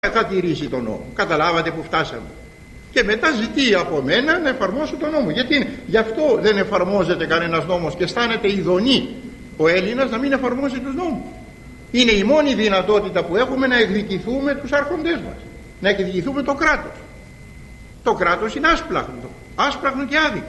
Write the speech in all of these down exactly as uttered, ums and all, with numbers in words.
θα τηρήσει τον νόμο. Καταλάβατε που φτάσαμε. Και μετά ζητεί από μένα να εφαρμόσω τον νόμο. Γιατί είναι, γι' αυτό δεν εφαρμόζεται κανένας νόμος και αισθάνεται ειδονή ο Έλληνας να μην εφαρμόζει τους νόμους. Είναι η μόνη δυνατότητα που έχουμε να εκδικηθούμε τους άρχοντές μας, να εκδικηθούμε το κράτος. Το κράτος είναι άσπλαχνο, άσπλαχνο και άδικο.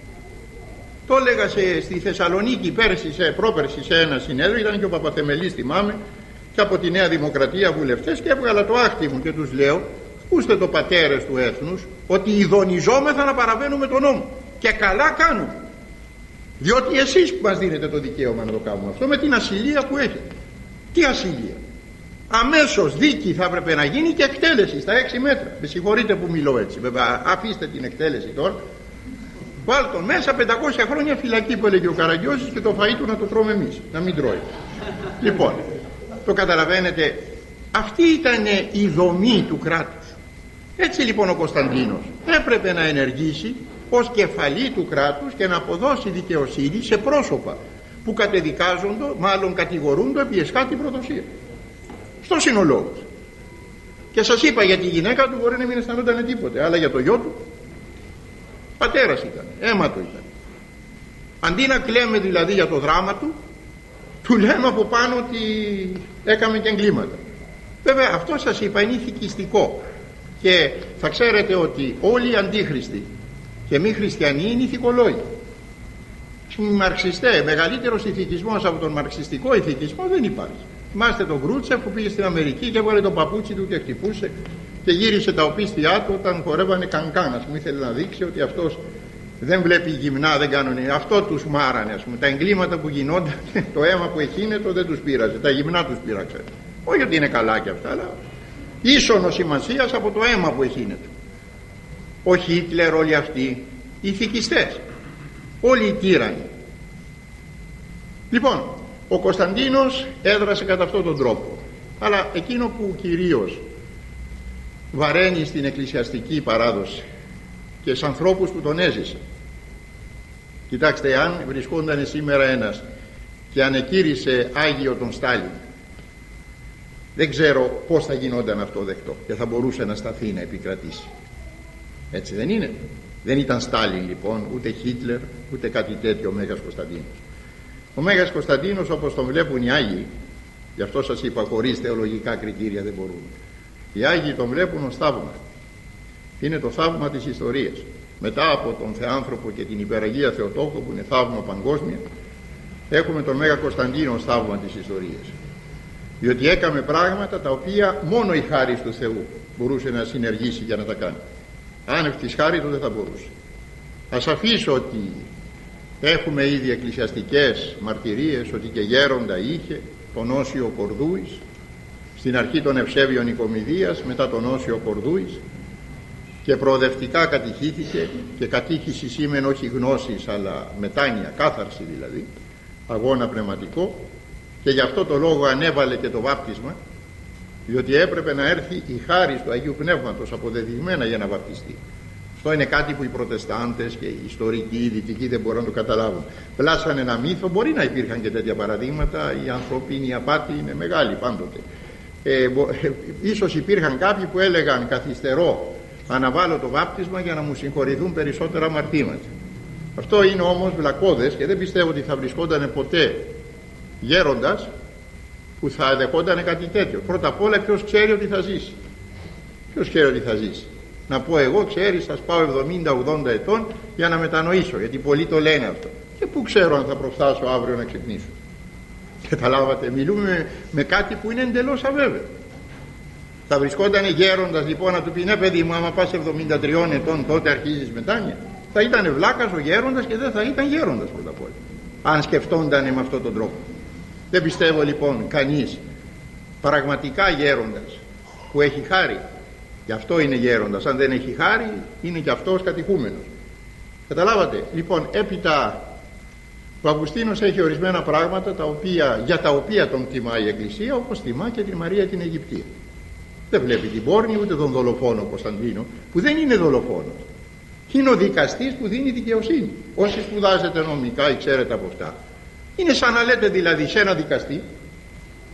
Το έλεγα σε, στη Θεσσαλονίκη πέρσι, σε, πρόπερσι σε ένα συνέδριο, ήταν και ο Παπαθεμελής, θυμάμαι, και από τη Νέα Δημοκρατία βουλευτές, και έβγαλα το άκτη μου και τους λέω: ακούστε το, πατέρες του έθνους, ότι ειδονιζόμεθα να παραβαίνουμε τον νόμο, και καλά κάνουμε, διότι εσείς που μας δίνετε το δικαίωμα να το κάνουμε αυτό, με την ασυλία που έχετε. Τι ασυλία? Αμέσως δίκη θα έπρεπε να γίνει και εκτέλεση στα έξι μέτρα. Με συγχωρείτε που μιλώ έτσι, βέβαια, αφήστε την εκτέλεση τώρα. Βάλ τον μέσα, πεντακόσια χρόνια φυλακή που έλεγε ο Καραγκιόζης, και το φαΐ του να το τρώμε εμείς, να μην τρώει. Λοιπόν, το καταλαβαίνετε, αυτή ήταν η δομή του κράτους. Έτσι λοιπόν ο Κωνσταντίνος έπρεπε να ενεργήσει ως κεφαλή του κράτους και να αποδώσει δικαιοσύνη σε πρόσωπα που κατεδικάζονται, μάλλον κατηγορούνται επί εσχάτη προδοσία. Στο σύνολό. Και σας είπα, για τη γυναίκα του μπορεί να μην αισθανόταν τίποτε, αλλά για το γιο του, πατέρας ήταν, αίμα του ήταν. Αντί να κλαίμε δηλαδή για το δράμα του, του λέμε από πάνω ότι έκαμε και εγκλήματα. Βέβαια αυτό σας είπα είναι ηθικιστικό, και θα ξέρετε ότι όλοι οι αντίχριστοι και μη χριστιανοί είναι ηθικολόγοι. Οι μαρξιστές, μεγαλύτερος ηθικισμός από τον μαρξιστικό ηθικισμό δεν υπάρχει. Θυμάστε τον Γκρούτσεφ που πήγε στην Αμερική και έβγαλε το παπούτσι του και χτυπούσε και γύρισε τα οπίστια του όταν χορεύανε κανκάν. Ας πούμε, ήθελε να δείξει ότι αυτός δεν βλέπει γυμνά, δεν κάνουν. Αυτό τους μάρανε, ας πούμε. Τα εγκλήματα που γινόταν, το αίμα που εχύνετο δεν τους πείραζε. Τα γυμνά τους πείραξε. Όχι ότι είναι καλά και αυτά, αλλά ίσονο σημασίας από το αίμα που εχύνετο. Ο Χίτλερ, όλοι αυτοί οι ηθικιστές, όλοι οι τύρανοι. Λοιπόν, ο Κωνσταντίνος έδρασε κατά αυτόν τον τρόπο, αλλά εκείνο που κυρίως βαραίνει στην εκκλησιαστική παράδοση και στους ανθρώπους που τον έζησε, κοιτάξτε, αν βρισκόταν σήμερα ένας και ανεκήρυσε Άγιο τον Στάλιν, δεν ξέρω πώς θα γινόταν αυτό δεκτό και θα μπορούσε να σταθεί να επικρατήσει. Έτσι δεν είναι? Δεν ήταν Στάλιν λοιπόν, ούτε Χίτλερ, ούτε κάτι τέτοιο ο Μέγας Κωνσταντίνος. Ο Μέγας Κωνσταντίνος, όπως τον βλέπουν οι Άγιοι, γι' αυτό σας είπα, χωρίς θεολογικά κριτήρια δεν μπορούν. Οι Άγιοι τον βλέπουν ως θαύμα. Είναι το θαύμα της ιστορίας. Μετά από τον Θεάνθρωπο και την Υπεραγία Θεοτόκο, που είναι θαύμα παγκόσμια, έχουμε τον Μέγα Κωνσταντίνο ως θαύμα της ιστορίας. Διότι έκαμε πράγματα τα οποία μόνο η χάρις του Θεού μπορούσε να συνεργήσει για να τα κάνει. Άνευ της χάρις του δεν θα μπορούσε. Ας αφήσω ότι έχουμε ήδη εκκλησιαστικές μαρτυρίες ότι και γέροντα είχε τον Όσιο Κορδούης, στην αρχή των Ευσέβιων Οικομηδίας, μετά τον Όσιο Κορδούης, και προοδευτικά κατηχήθηκε, και κατήχηση σήμαινε όχι γνώσης αλλά μετάνοια, κάθαρση δηλαδή, αγώνα πνευματικό, και γι' αυτό το λόγο ανέβαλε και το βάπτισμα, διότι έπρεπε να έρθει η χάρις του Αγίου Πνεύματος αποδεδειγμένα για να βαπτιστεί. Αυτό είναι κάτι που οι Προτεστάντες και οι ιστορικοί, οι δυτικοί δεν μπορούν να το καταλάβουν. Πλάσανε ένα μύθο, μπορεί να υπήρχαν και τέτοια παραδείγματα, η ανθρωπίνη απάτη είναι μεγάλη πάντοτε. Ε, μπο, ε, ίσως υπήρχαν κάποιοι που έλεγαν καθυστερώ, αναβάλω το βάπτισμα για να μου συγχωρηθούν περισσότερα αμαρτήματα. Αυτό είναι όμως βλακώδες, και δεν πιστεύω ότι θα βρισκόταν ποτέ γέροντας που θα δεχόταν κάτι τέτοιο. Πρώτα απ' όλα, ποιος ξέρει ότι θα ζήσει? Ποιος ξέρει ότι θα ζήσει? Να πω εγώ, ξέρεις, θα πάω εβδομήντα ογδόντα ετών για να μετανοήσω, γιατί πολλοί το λένε αυτό. Και πού ξέρω αν θα προφτάσω αύριο να ξυπνήσω? Καταλάβατε, μιλούμε με, με κάτι που είναι εντελώς αβέβαιο. Θα βρισκόταν γέροντας λοιπόν να του πει ναι παιδί μου, άμα πας εβδομήντα τριών ετών τότε αρχίζεις μετάνοια? Θα ήταν βλάκας ο γέροντας και δεν θα ήταν γέροντας πρώτα απ' όλα, αν σκεφτόντανε με αυτόν τον τρόπο. Δεν πιστεύω λοιπόν κανείς πραγματικά γέροντας που έχει χάρη, γι' αυτό είναι γέροντας. Αν δεν έχει χάρη είναι και αυτός κατηχούμενος. Καταλάβατε? Λοιπόν, έπειτα ο Αυγουστίνος έχει ορισμένα πράγματα τα οποία, για τα οποία τον τιμά η Εκκλησία, όπως τιμά και τη Μαρία την Αιγυπτία. Δεν βλέπει την πόρνη ούτε τον δολοφόνο Κωνσταντίνο, που δεν είναι δολοφόνος. Είναι ο δικαστής που δίνει δικαιοσύνη. Όσοι σπουδάζετε νομικά ή ξέρετε από αυτά, είναι σαν να λέτε δηλαδή σε ένα δικαστή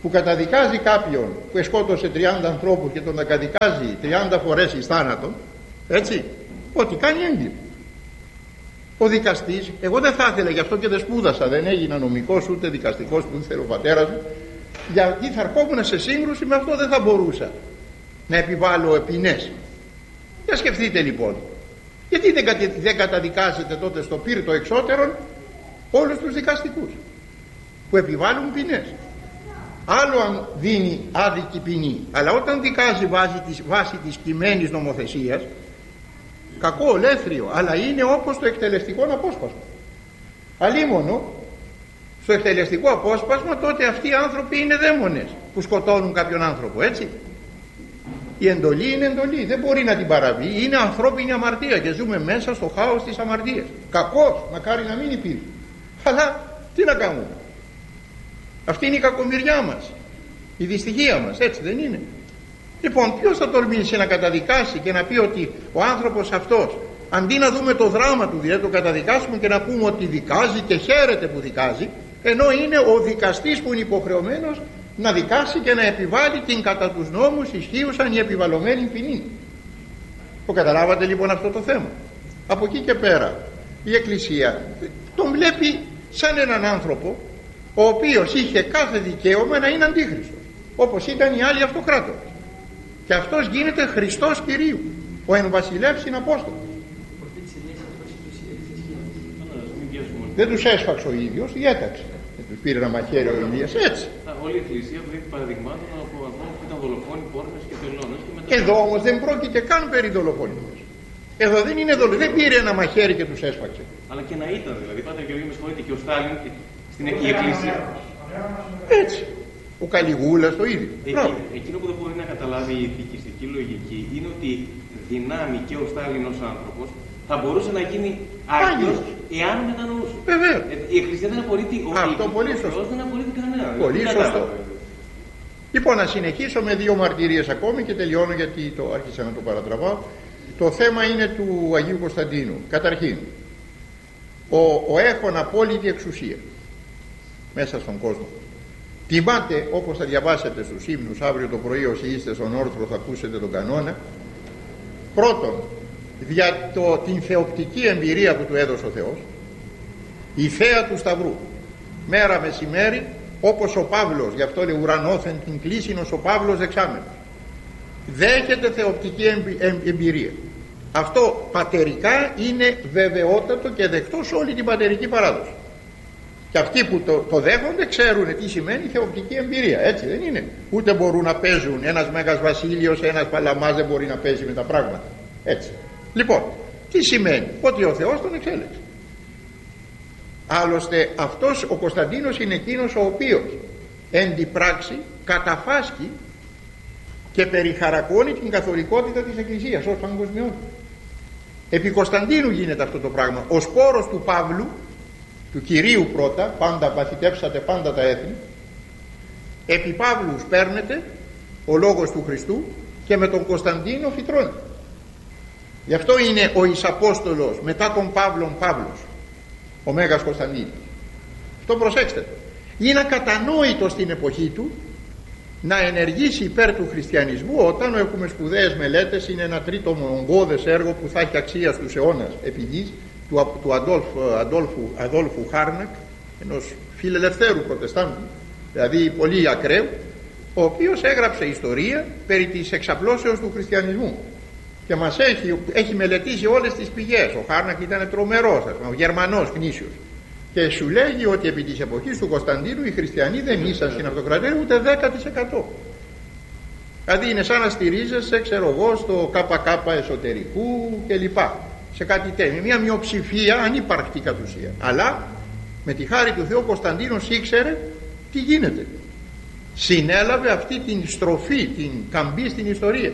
που καταδικάζει κάποιον που εσκότωσε τριάντα ανθρώπους και τον καταδικάζει τριάντα φορές εις θάνατο, έτσι, ότι κάνει έγκλημα. Ο δικαστής, εγώ δεν θα ήθελα, γι' αυτό και δεν σπούδασα, δεν έγινα νομικός ούτε δικαστικός που ήθελε ο πατέρας μου, γιατί θα ερχόμουν σε σύγκρουση με αυτό, δεν θα μπορούσα να επιβάλλω ποινές. Για σκεφτείτε λοιπόν, γιατί δεν, κατα... δεν καταδικάζετε τότε στο πύρτο εξώτερον όλους τους δικαστικούς που επιβάλλουν ποινές? Άλλο αν δίνει άδικη ποινή, αλλά όταν δικάζει βάσει της, βάσει της κειμένης νομοθεσίας, κακό, ολέθριο, αλλά είναι όπως το εκτελεστικό απόσπασμα. Αλίμονο στο εκτελεστικό απόσπασμα, τότε αυτοί οι άνθρωποι είναι δαίμονες που σκοτώνουν κάποιον άνθρωπο, έτσι. Η εντολή είναι εντολή, δεν μπορεί να την παραβεί, είναι ανθρώπινη αμαρτία και ζούμε μέσα στο χάος της αμαρτίας. Κακός, μακάρι να μην υπήρχε, αλλά τι να κάνουμε, αυτή είναι η κακομοιριά μας, η δυστυχία μας, έτσι δεν είναι? Λοιπόν, ποιος θα τολμήσει να καταδικάσει και να πει ότι ο άνθρωπος αυτός, αντί να δούμε το δράμα του, δηλαδή το καταδικάσουμε και να πούμε ότι δικάζει και χαίρεται που δικάζει, ενώ είναι ο δικαστής που είναι υποχρεωμένος να δικάσει και να επιβάλλει την κατά τους νόμους ισχύουσαν η επιβαλλομένη ποινή. Το καταλάβατε λοιπόν αυτό το θέμα? Από εκεί και πέρα η Εκκλησία τον βλέπει σαν έναν άνθρωπο ο οποίος είχε κάθε δικαίωμα να είναι αντίχριστος, όπως ήταν οι άλλοι αυτοκράτορες, και αυτός γίνεται Χριστός Κυρίου, ο εν βασιλεύς είναι Απόστολος. Δεν τους έσφαξε ο ίδιος, διέταξε. Δεν τους πήρε ένα μαχαίρι ο Ηλίας, έτσι. Όλη η Εκκλησία βρήκε παραδειγμάτων από ανθρώπους που ήταν δολοφόνοι, πόρνες και τελώνες. Μετά... Εδώ όμως δεν πρόκειται καν περί δολοφονίας. Εδώ δεν είναι δολοφονία, δεν πήρε ένα μαχαίρι και τους έσφαξε. Αλλά και να ήταν, δηλαδή, Πάτερ Γεωργίου, με συγχωρείτε, και ο Στάλιν στην Εκκλησία. Έτσι. Ο Καλιγούλας το ίδιο. Εκεί, εκείνο που δεν μπορεί να καταλάβει η ηθικιστική λογική είναι ότι δυνάμει και ο Στάλιν ως άνθρωπος θα μπορούσε να γίνει άγιος εάν μετανοούσε. Βεβαίως. Η Εκκλησία δεν απορρίπτει ο Αυτό πολύ σωστό. Δεν απορρίπτει κανένα. Πολύ σωστό. Λοιπόν, να συνεχίσω με δύο μαρτυρίες ακόμη και τελειώνω, γιατί το άρχισα να το παρατραβάω. Το θέμα είναι του Αγίου Κωνσταντίνου. Καταρχήν, ο, ο έχων απόλυτη εξουσία μέσα στον κόσμο. Τιμάται, όπως θα διαβάσετε στους ύμνους αύριο το πρωί, όσοι είστε στον όρθρο θα ακούσετε τον κανόνα. Πρώτον, δια το, την θεοπτική εμπειρία που του έδωσε ο Θεός, η θέα του Σταυρού, μέρα μεσημέρι, όπως ο Παύλος, γι' αυτό λέει ουρανόθεν την κλήσινος ο Παύλος δεξάμενος, δέχεται θεοπτική εμπειρία. Αυτό πατερικά είναι βεβαιότατο και δεκτό σε όλη την πατερική παράδοση. Και αυτοί που το, το δέχονται ξέρουν τι σημαίνει θεοπτική εμπειρία, έτσι δεν είναι? Ούτε μπορούν να παίζουν, ένας Μέγας Βασίλειος, ένας Παλαμάς δεν μπορεί να παίζει με τα πράγματα, έτσι. Λοιπόν, τι σημαίνει? Ότι ο Θεός τον εξέλεξε. Άλλωστε αυτός ο Κωνσταντίνος είναι εκείνος ο οποίος εν τη πράξη καταφάσκει και περιχαρακώνει την καθολικότητα της Εκκλησίας ως παγκοσμιότητα. Επί Κωνσταντίνου γίνεται αυτό το πράγμα. Ο σπόρος του Παύλου, του Κυρίου πρώτα, πάντα παθητεύσατε πάντα τα έθνη, επί Παύλου σπέρνεται ο λόγος του Χριστού και με τον Κωνσταντίνο φυτρώνεται. Γι' αυτό είναι ο Ισαπόστολος μετά τον Παύλον Παύλος, ο Μέγας Κωνσταντίνος. Αυτό προσέξτε. Είναι ακατανόητο στην εποχή του να ενεργήσει υπέρ του χριστιανισμού, όταν έχουμε σπουδαίες μελέτες, είναι ένα τρίτο μονγκώδες έργο που θα έχει αξία στους αιώνας επί γης, του, του Αντόλφ, Αντόλφου, Αδόλφου Χάρνακ, ενός φιλελευθέρου προτεστάντου, δηλαδή πολύ ακραίου, ο οποίος έγραψε ιστορία περί της εξαπλώσεως του χριστιανισμού και μας έχει, έχει μελετήσει όλες τις πηγές. Ο Χάρνακ ήταν τρομερός, ο Γερμανός γνήσιος, και σου λέγει ότι επί της εποχής του Κωνσταντίνου οι χριστιανοί δεν ήσαν στην αυτοκρατορία ούτε δέκα τοις εκατό. Δηλαδή είναι σαν να στηρίζεσαι, ξέρω εγώ, στο ΚΚ εσωτερικού κλπ, σε κάτι τέτοιο, μια μειοψηφία ανύπαρκτη κατ' ουσία. Αλλά με τη χάρη του Θεού ο Κωνσταντίνος ήξερε τι γίνεται. Συνέλαβε αυτή την στροφή, την καμπή στην ιστορία.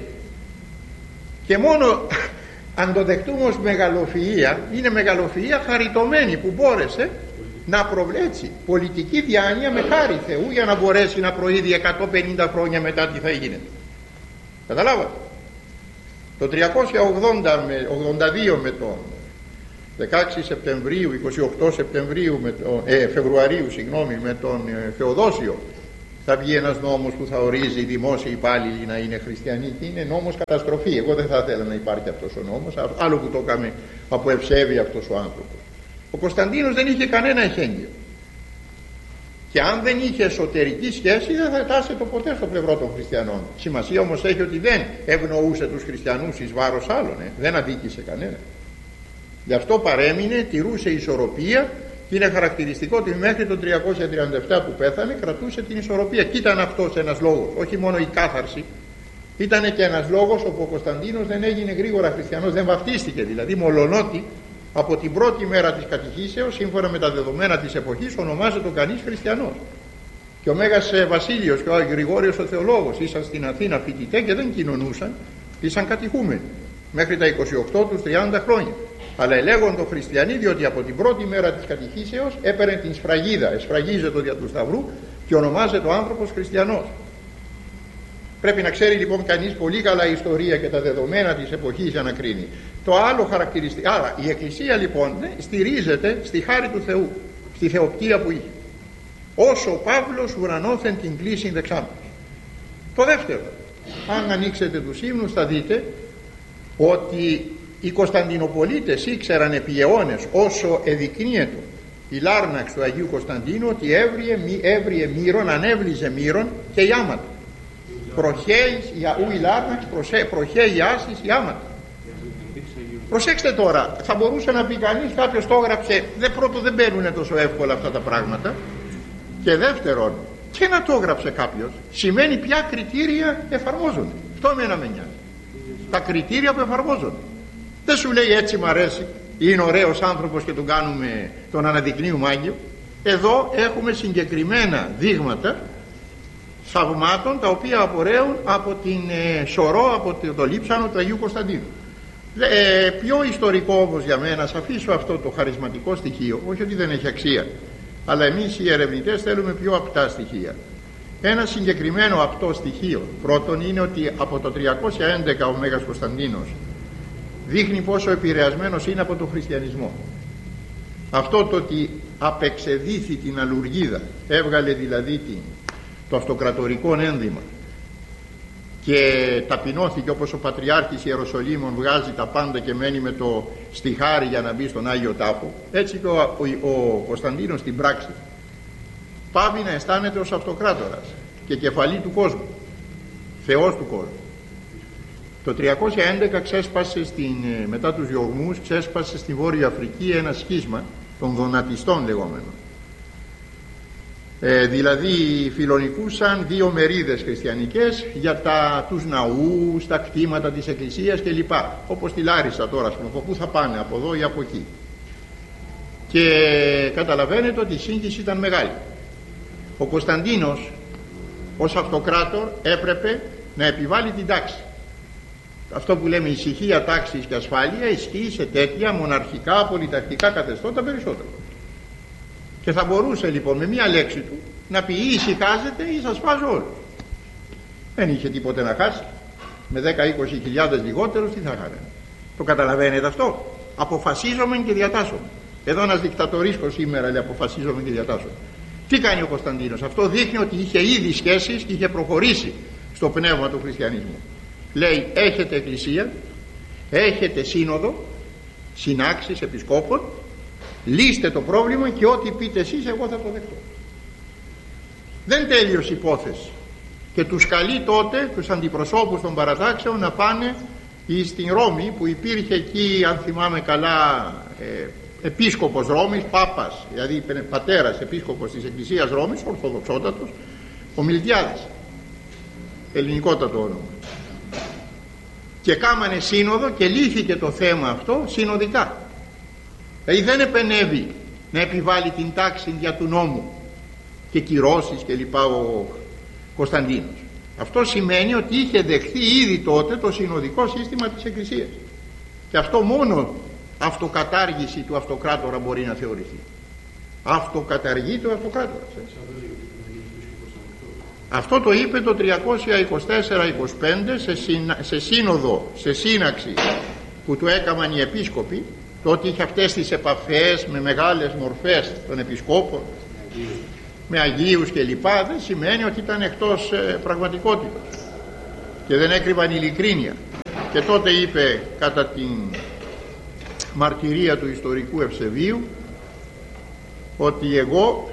Και μόνο αν το δεχτούμε ως μεγαλοφυΐα, είναι μεγαλοφυΐα χαριτωμένη που μπόρεσε να προβλέψει πολιτική διάνοια με χάρη Θεού για να μπορέσει να προείδει εκατόν πενήντα χρόνια μετά τι θα γίνεται. Καταλάβατε? Το τριακόσια ογδόντα δύο με τον δεκαέξι Σεπτεμβρίου, είκοσι οκτώ Σεπτεμβρίου με τον, ε, Φεβρουαρίου συγγνώμη, με τον ε, Θεοδόσιο θα βγει ένας νόμος που θα ορίζει οι δημόσιοι υπάλληλοι να είναι χριστιανοί και είναι νόμος καταστροφή. Εγώ δεν θα ήθελα να υπάρχει αυτός ο νόμος, άλλο που το έκαμε από ευσέβεια αυτός ο άνθρωπος. Ο Κωνσταντίνος δεν είχε κανένα εχέγγυο. Και αν δεν είχε εσωτερική σχέση δεν θα τάσεται ποτέ στο πλευρό των χριστιανών. Σημασία όμως έχει ότι δεν ευνοούσε τους χριστιανούς εις βάρος άλλων, ε. δεν αδίκησε κανένα. Γι' αυτό παρέμεινε, τηρούσε ισορροπία και είναι χαρακτηριστικό ότι μέχρι το τριακόσια τριάντα επτά που πέθανε κρατούσε την ισορροπία. Και ήταν αυτός ένας λόγος, όχι μόνο η κάθαρση, ήταν και ένας λόγος όπου ο Κωνσταντίνος δεν έγινε γρήγορα χριστιανός, δεν βαφτίστηκε δηλαδή, μολονότι από την πρώτη μέρα της κατηχήσεως, σύμφωνα με τα δεδομένα της εποχής, ονομάζεται κανείς χριστιανός. Και ο Μέγας Βασίλειος και ο Γρηγόριος ο Θεολόγος ήσαν στην Αθήνα φοιτητέ και δεν κοινωνούσαν, ήσαν κατηχούμενοι μέχρι τα είκοσι οκτώ τους τριάντα χρόνια. Αλλά ελέγονται χριστιανοί διότι από την πρώτη μέρα της κατηχήσεως έπαιρνε την σφραγίδα, εσφραγίζεται δια του Σταυρού και ονομάζεται ο άνθρωπος χριστιανός. Πρέπει να ξέρει λοιπόν κανείς πολύ καλά η ιστορία και τα δεδομένα της εποχής για να κρίνει. Το άλλο χαρακτηριστικό, άρα η Εκκλησία λοιπόν ναι, στηρίζεται στη χάρη του Θεού, στη θεοπτία που είχε. Όσο ο Παύλος ουρανόθεν την κλίσιν δεξάμενος. Το δεύτερο, αν ανοίξετε τους ύμνους θα δείτε ότι οι Κωνσταντινοπολίτες ήξεραν επί αιώνες, όσο εδεικνύεται η Λάρναξ του Αγίου Κωνσταντίνου, ότι έβριε, έβριε μύρον, ανέβλυζε μύρον και η άματα. Προχέης ου η Λάρναξ, προχέη άσης η άματα. Προσέξτε τώρα, θα μπορούσε να πει κανείς, κάποιος το έγραψε, δεν, πρώτο δεν μπαίνουν τόσο εύκολα αυτά τα πράγματα, και δεύτερον, και να το έγραψε κάποιος, σημαίνει ποια κριτήρια εφαρμόζονται. Αυτό εμένα με νοιάζει. Τα κριτήρια που εφαρμόζονται. Δεν σου λέει έτσι μ' αρέσει, είναι ωραίος άνθρωπος και τον κάνουμε, τον αναδεικνύουμε Άγιο. Εδώ έχουμε συγκεκριμένα δείγματα θαυμάτων τα οποία απορρέουν από την ε, σωρό, από το, το λείψανο του Αγίου Κωνσταντίνου. Ε, πιο ιστορικό όμως για μένα, σας αφήσω αυτό το χαρισματικό στοιχείο, όχι ότι δεν έχει αξία, αλλά εμείς οι ερευνητές θέλουμε πιο απτά στοιχεία. Ένα συγκεκριμένο απτό στοιχείο πρώτον είναι ότι από το τριακόσια έντεκα ο Μέγας Κωνσταντίνος δείχνει πόσο επηρεασμένος είναι από τον χριστιανισμό. Αυτό το ότι απεξεδίθη την αλουργίδα, έβγαλε δηλαδή την, το αυτοκρατορικό ένδυμα και ταπεινώθηκε όπως ο Πατριάρχης Ιεροσολύμων βγάζει τα πάντα και μένει με το στιχάρι για να μπει στον Άγιο Τάφο, έτσι και ο, ο, ο Κωνσταντίνος στην πράξη πάβει να αισθάνεται ως αυτοκράτορας και κεφαλή του κόσμου, Θεός του κόσμου. Το τριακόσια έντεκα ξέσπασε στην, μετά τους διωγμούς ξέσπασε στη Βόρεια Αφρική ένα σχίσμα των δονατιστών λεγόμενων. Ε, δηλαδή φιλονικούσαν δύο μερίδες χριστιανικές για τα, τους ναούς, τα κτήματα της Εκκλησίας κλπ. Όπως τη Λάρισα τώρα, από πού θα πάνε, από εδώ ή από εκεί. Και καταλαβαίνετε ότι η σύγχυση ήταν μεγάλη. Ο Κωνσταντίνος ως αυτοκράτορ έπρεπε να επιβάλλει την τάξη. Αυτό που λέμε ησυχία, τάξης και ασφάλεια ισχύει σε τέτοια μοναρχικά, πολιταρχικά καθεστώτα περισσότερο. Και θα μπορούσε λοιπόν με μία λέξη του να πει ή ησυχάζετε ή σας φάζω όλους. Δεν είχε τίποτε να χάσει. Με δέκα με είκοσι χιλιάδες λιγότερους τι θα είχαν. Το καταλαβαίνετε αυτό? Αποφασίζομαι και διατάσσομαι. Εδώ ένας δικτατορίσκος σήμερα λέει αποφασίζομαι και διατάσσομαι. Τι κάνει ο Κωνσταντίνος? Αυτό δείχνει ότι είχε ήδη σχέσεις και είχε προχωρήσει στο πνεύμα του χριστιανισμού. Λέει έχετε εκκλησία, έχετε σύνοδο, συνάξεις επισκόπων, λύστε το πρόβλημα και ό,τι πείτε εσείς εγώ θα το δεχτώ. Δεν τέλειωσε υπόθεση και τους καλεί τότε τους αντιπροσώπους των παρατάξεων να πάνε στην Ρώμη που υπήρχε εκεί, αν θυμάμαι καλά, ε, επίσκοπος Ρώμης, Πάπας, δηλαδή πατέρας επίσκοπος της Εκκλησίας Ρώμης, ορθοδοξότατος, ο Μιλτιάδης, ελληνικότατο όνομα. Και κάμανε σύνοδο και λύθηκε το θέμα αυτό συνοδικά. Δηλαδή δεν επενεύει να επιβάλλει την τάξη για του νόμου και κυρώσεις και λοιπά ο Κωνσταντίνος. Αυτό σημαίνει ότι είχε δεχθεί ήδη τότε το συνοδικό σύστημα της Εκκλησίας. Και αυτό μόνο αυτοκατάργηση του αυτοκράτορα μπορεί να θεωρηθεί. Αυτοκαταργεί το αυτοκράτορας. Αυτό το είπε το τριακόσια είκοσι τέσσερα είκοσι πέντε σε, συνα... σε σύνοδο, σε σύναξη που του έκαναν οι επίσκοποι, το ότι είχε αυτές τις επαφές με μεγάλες μορφές των επισκόπων με αγίους και λοιπά, δεν σημαίνει ότι ήταν εκτός ε, πραγματικότητας και δεν έκρυβαν ειλικρίνεια. Και τότε είπε κατά την μαρτυρία του ιστορικού Ευσεβίου ότι εγώ